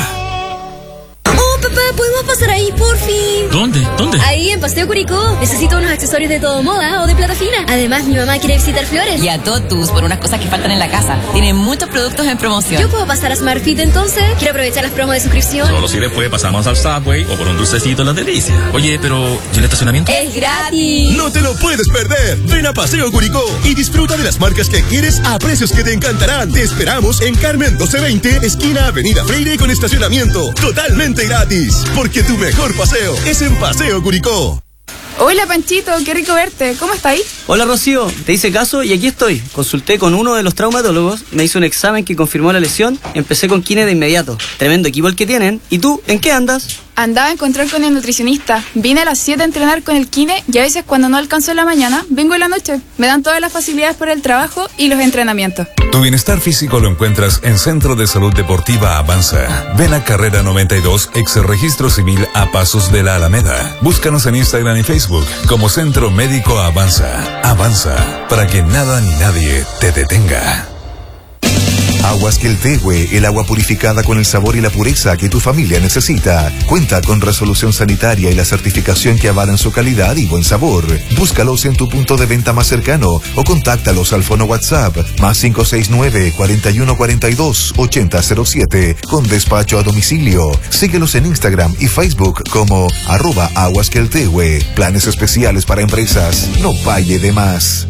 Oh, papá, ¿podemos pasar ahí, por fin?
¿Dónde? ¿Dónde?
Ahí, en Paseo Curicó. Necesito unos accesorios de todo moda o de plata fina. Además, mi mamá quiere visitar Flores.
Y a Totus por unas cosas que faltan en la casa. Tienen muchos productos en promoción.
¿Yo puedo pasar a SmartFit entonces? Quiero aprovechar las promos de suscripción.
Solo si después pasamos al Subway o por un dulcecito en las delicias. Oye, pero ¿y el estacionamiento?
¡Es gratis!
¡No te lo puedes perder! Ven a Paseo Curicó y disfruta de las marcas que quieres a precios que te encantarán. Te esperamos en Carmen doce veinte, esquina Avenida Freire, con estacionamiento totalmente gratis. Porque tu mejor paseo es en Paseo Curicó.
Hola Panchito, qué rico verte. ¿Cómo estáis?
Hola Rocío, te hice caso y aquí estoy. Consulté con uno de los traumatólogos, me hizo un examen que confirmó la lesión, empecé con kine de inmediato. Tremendo equipo el que tienen. ¿Y tú, en qué andas?
Andaba a encontrar con el nutricionista. Vine a las siete a entrenar con el kine y a veces cuando no alcanzo en la mañana, vengo en la noche. Me dan todas las facilidades para el trabajo y los entrenamientos.
Tu bienestar físico lo encuentras en Centro de Salud Deportiva Avanza. Ven a Carrera noventa y dos, ex Registro Civil, a pasos de la Alameda. Búscanos en Instagram y Facebook como Centro Médico Avanza. Avanza, para que nada ni nadie te detenga.
Aguas Queltehue, el agua purificada con el sabor y la pureza que tu familia necesita. Cuenta con resolución sanitaria y la certificación que avalan su calidad y buen sabor. Búscalos en tu punto de venta más cercano o contáctalos al fono WhatsApp más cinco seis nueve, cuarenta y uno cuarenta y dos, ochenta cero siete con despacho a domicilio. Síguelos en Instagram y Facebook como arroba Aguas Queltehue. Planes especiales para empresas. No pague de más.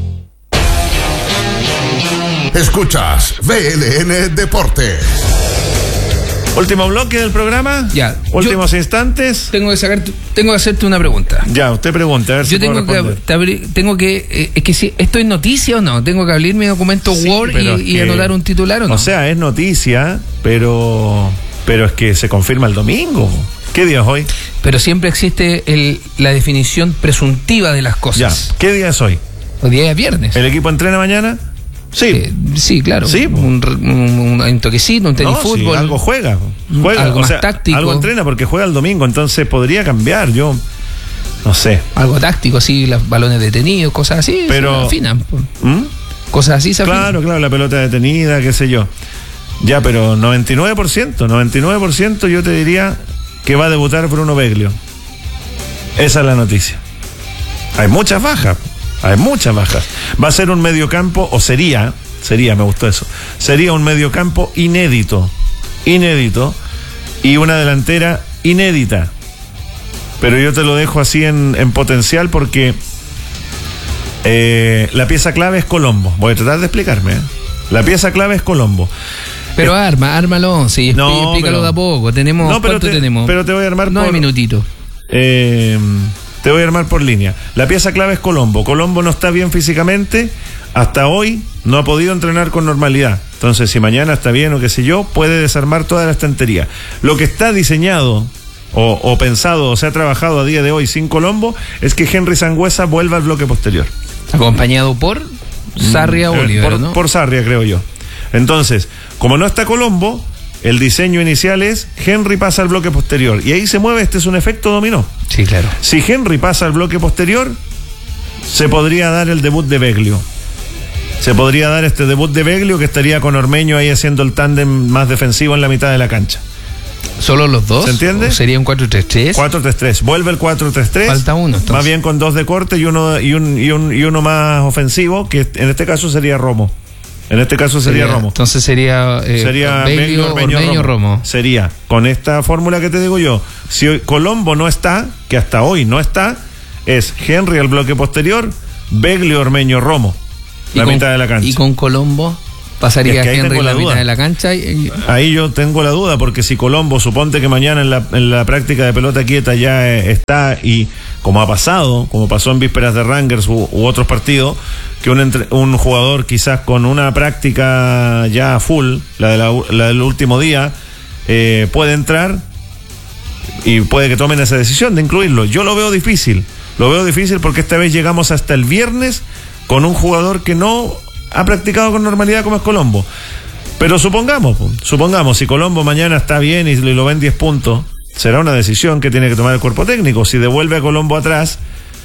Escuchas V L N Deportes.
Último bloque del programa.
Ya.
Últimos instantes.
Tengo que sacar, tengo que hacerte una pregunta.
Ya, usted pregunta, a ver
Yo
si
tengo
puedo
que, te abrir, tengo que, eh, es que si esto es noticia o no, tengo que abrir mi documento
Sí,
Word
pero
y,
es
y
que-
anotar un titular o no.
O sea, es noticia, pero pero es que se confirma el domingo. ¿Qué día es hoy?
Pero siempre existe el, la definición presuntiva de las cosas.
Ya. ¿Qué día es hoy?
Hoy día es viernes.
¿El equipo entrena mañana? Sí.
Eh, sí, claro.
Sí.
Un, un, un toquecito, un tenis
No, sí,
fútbol.
algo juega. Juega,
algo
o
más
sea,
táctico.
Algo entrena porque juega el domingo, entonces podría cambiar. Yo no sé.
Algo táctico, así, los balones detenidos, cosas así.
Pero-
se afinan.
¿Mm?
Cosas así se afinan.
Claro, claro, la pelota detenida, qué sé yo. Ya, pero noventa y nueve por ciento, noventa y nueve por ciento yo te diría que va a debutar Bruno Beglio. Esa es la noticia. Hay muchas bajas, hay muchas bajas. Va a ser un mediocampo, o sería, sería, me gustó eso, sería un mediocampo inédito, inédito, y una delantera inédita. Pero yo te lo dejo así en, en potencial porque eh, la pieza clave es Colombo. Voy a tratar de explicarme, ¿eh? La pieza clave es Colombo.
Pero arma, ármalo, sí,
No,
explícalo
pero-
de a poco. Tenemos,
No, pero
¿cuánto
te-
tenemos?
pero te voy a armar
Nueve
por-
minutitos.
Eh, te voy a armar por línea. La pieza clave es Colombo. Colombo no está bien físicamente. Hasta hoy no ha podido entrenar con normalidad. Entonces, si mañana está bien o qué sé yo, puede desarmar toda la estantería. Lo que está diseñado o, o pensado o se ha trabajado a día de hoy sin Colombo es que Henry Sangüesa vuelva al bloque posterior.
Acompañado por Sarria
Eh,
Bolívar,
por,
¿no?
por Sarria, creo yo. Entonces, como no está Colombo, el diseño inicial es Henry pasa al bloque posterior. Y ahí se mueve, este es un efecto dominó.
Sí, claro.
Si Henry pasa al bloque posterior, se podría dar el debut de Beglio. Se podría dar este debut de Beglio, que estaría con Ormeño ahí haciendo el tándem más defensivo en la mitad de la cancha.
¿Solo los dos?
¿Se entiende?
¿O sería un cuatro tres tres?
cuatro tres tres. Vuelve el cuatro tres tres.
Falta uno, entonces.
Más bien con dos de corte y uno, y, un, y, un, y uno más ofensivo, que en este caso sería Romo. En este caso sería, sería Romo.
Entonces sería, eh,
sería
Beglio, Ormeño, Ormeño, Romo.
Romo. Sería, con esta fórmula que te digo yo, si hoy Colombo no está, que hasta hoy no está, es Henry al bloque posterior, Beglio, Ormeño, Romo. La
con,
mitad de la cancha.
Y con Colombo pasaría es que Henry la, la mitad de la cancha. Y...
Ahí yo tengo la duda, porque si Colombo, suponte que mañana en la, en la práctica de pelota quieta ya eh, está, y como ha pasado, como pasó en vísperas de Rangers u, u otros partidos, que un, entre, un jugador quizás con una práctica ya full, la, de la, la del último día, eh, puede entrar y puede que tomen esa decisión de incluirlo. Yo lo veo difícil, lo veo difícil porque esta vez llegamos hasta el viernes con un jugador que no ha practicado con normalidad como es Colombo. Pero supongamos, supongamos, si Colombo mañana está bien y lo ven diez puntos, será una decisión que tiene que tomar el cuerpo técnico. Si devuelve a Colombo atrás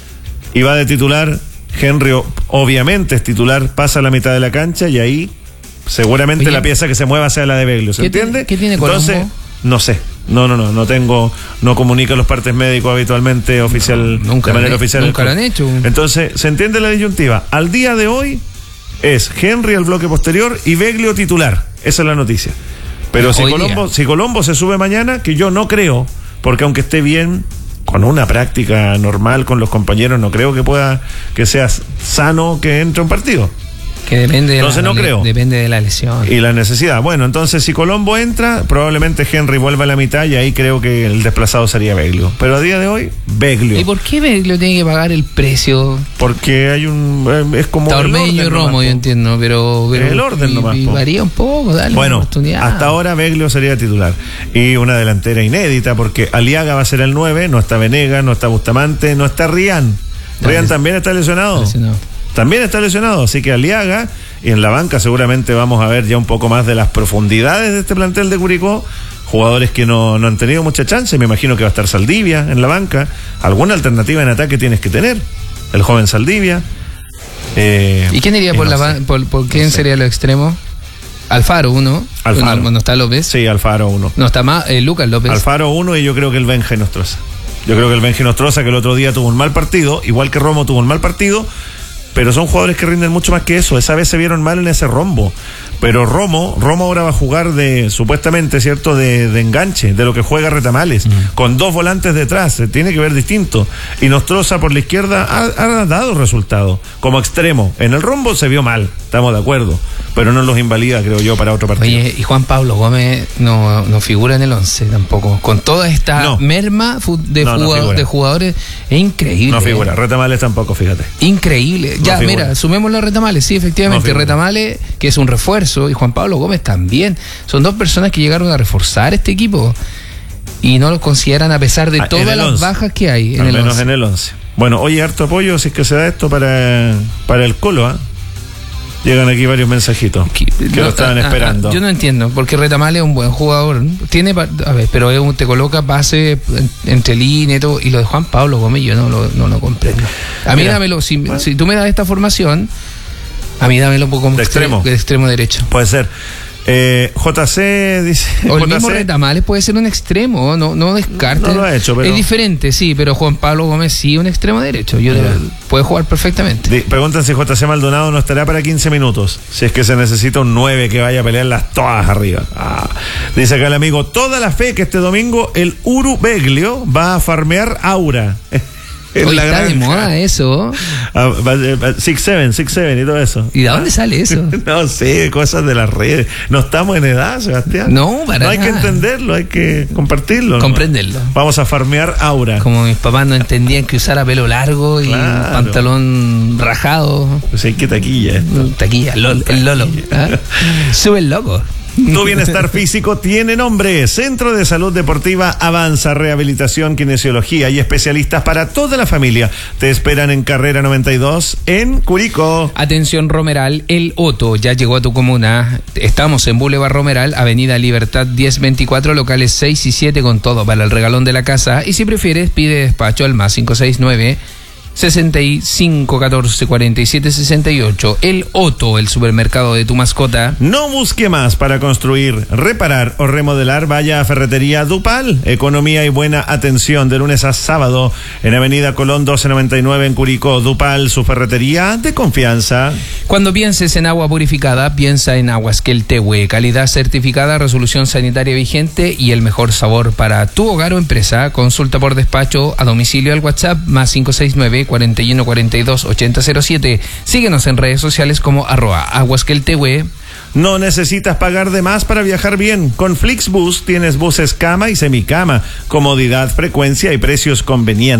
y va de titular, Henry obviamente es titular, pasa a la mitad de la cancha y ahí seguramente Oye, la pieza que se mueva sea la de Beglio, ¿se entiende?
¿Qué tiene Colombo?
Entonces, no sé. No, no, no, no tengo, no comunica los partes médicos habitualmente oficial,
no, nunca
de manera
han,
oficial.
Nunca lo han hecho.
Entonces, se entiende la disyuntiva. Al día de hoy es Henry al bloque posterior y Beglio titular. Esa es la noticia. Pero si Colombo, si Colombo se sube mañana, que yo no creo, porque aunque esté bien, con una práctica normal con los compañeros, no creo que pueda, que sea sano que entre un partido.
Que depende de,
entonces
la,
no creo.
depende de la lesión.
Y la necesidad. Bueno, entonces si Colombo entra, probablemente Henry vuelva a la mitad y ahí creo que el desplazado sería Beglio. Pero a día de hoy, Beglio.
¿Y por qué Beglio tiene que pagar el precio?
Porque hay un... es como...
Ormeño y Romo, yo entiendo, pero... pero
el orden
y,
nomás.
Y varía un poco, dale
bueno,
una oportunidad.
Hasta ahora Beglio sería titular. Y una delantera inédita, porque Aliaga va a ser el nueve, no está Venegas, no está Bustamante, no está Rian. Rian también está lesionado. lesionado. También está lesionado, así que Aliaga, y en la banca seguramente vamos a ver ya un poco más de las profundidades de este plantel de Curicó, jugadores que no, no han tenido mucha chance. Me imagino que va a estar Saldivia en la banca. Alguna alternativa en ataque tienes que tener, el joven Saldivia. Eh,
¿Y quién iría por no la sé. por, por quién no sé. sería lo extremo? Alfaro uno.
Alfaro.
¿No, no está López?
Sí, Alfaro uno.
No está más eh, Lucas López.
Alfaro uno y yo creo que el Benja Nostroza. Yo creo que el Benja Nostroza, que el otro día tuvo un mal partido, igual que Romo tuvo un mal partido, pero son jugadores que rinden mucho más que eso. Esa vez se vieron mal en ese rombo. Pero Romo, Romo ahora va a jugar de, supuestamente, ¿cierto?, de, de enganche, de lo que juega Retamales, mm. con dos volantes detrás, se tiene que ver distinto. Y Nostroza por la izquierda ha, ha dado resultado, como extremo. En el rombo se vio mal, estamos de acuerdo, pero no los invalida, creo yo, para otro partido.
Oye, y Juan Pablo Gómez no, no figura en el once tampoco, con toda esta no. merma de, no, jugado, no de jugadores, es increíble.
No figura, Retamales tampoco, fíjate.
Increíble. No ya, figura. Mira, sumémoslo a Retamales, sí, efectivamente, no Retamales, que es un refuerzo, y Juan Pablo Gómez también. Son dos personas que llegaron a reforzar este equipo y no los consideran a pesar de ah, todas las once. Bajas que hay en
Al
el
menos
once.
en el once. Bueno, oye, harto apoyo si es que se da esto para, para el Colo, ¿eh? Llegan aquí varios mensajitos que, que no, lo estaban ah, esperando.
Ah, yo no entiendo, porque Retamales es un buen jugador. Tiene, a ver, pero es un, te coloca base entre línea y todo. Y lo de Juan Pablo Gómez yo no lo, no lo comprendo. A mí Mira, dámelo, si, bueno. si tú me das esta formación, a mí dámelo un poco como
de extremo.
extremo, de extremo derecho.
Puede ser. Eh, J C dice.
O el
J C,
mismo Retamales puede ser un extremo, no, no descarte.
No lo ha hecho, pero.
Es diferente, sí, pero Juan Pablo Gómez sí, un extremo derecho. Yo yeah. puede jugar perfectamente.
Di, preguntan si J C Maldonado no estará para quince minutos. Si es que se necesita un nueve que vaya a pelearlas todas arriba. Ah. Dice acá el amigo: toda la fe que este domingo el Uru Beglio va a farmear Aura.
Hoy la está granja. De moda eso.
Six Seven, Six Seven y todo eso.
¿Y de dónde sale eso?
No sé, cosas de las redes. No estamos en edad, Sebastián.
No, para
No hay
nada.
que entenderlo, hay que compartirlo.
Comprenderlo.
¿No? Vamos a farmear Aura.
Como mis papás no entendían que usara pelo largo y claro. pantalón rajado.
Pues hay que taquilla esto.
Taquilla, lol, el Lolo. ¿Ah? Sube el loco.
Tu bienestar físico tiene nombre. Centro de Salud Deportiva Avanza, rehabilitación, kinesiología y especialistas para toda la familia. Te esperan en Carrera noventa y dos en Curicó.
Atención Romeral, El Otto ya llegó a tu comuna. Estamos en Boulevard Romeral, Avenida Libertad diez veinticuatro, locales seis y siete, con todo para el regalón de la casa. Y si prefieres, pide despacho al más cinco seis nueve, sesenta y cinco, catorce, cuarenta y siete, sesenta y ocho. El Otto, el supermercado de tu mascota.
No busque más para construir, reparar o remodelar. Vaya a Ferretería Dupal. Economía y buena atención de lunes a sábado en Avenida Colón doce noventa y nueve en Curicó. Dupal, su ferretería de confianza.
Cuando pienses en agua purificada, piensa en Aguas Queltehue. Calidad certificada, resolución sanitaria vigente y el mejor sabor para tu hogar o empresa. Consulta por despacho a domicilio al WhatsApp más cinco seis nueve, cuarenta y uno, cuarenta y dos, ochenta cero siete. Síguenos en redes sociales como arroba Aguas Queltehue.
No necesitas pagar de más para viajar bien. Con Flixbus tienes buses cama y semicama, comodidad, frecuencia y precios convenientes.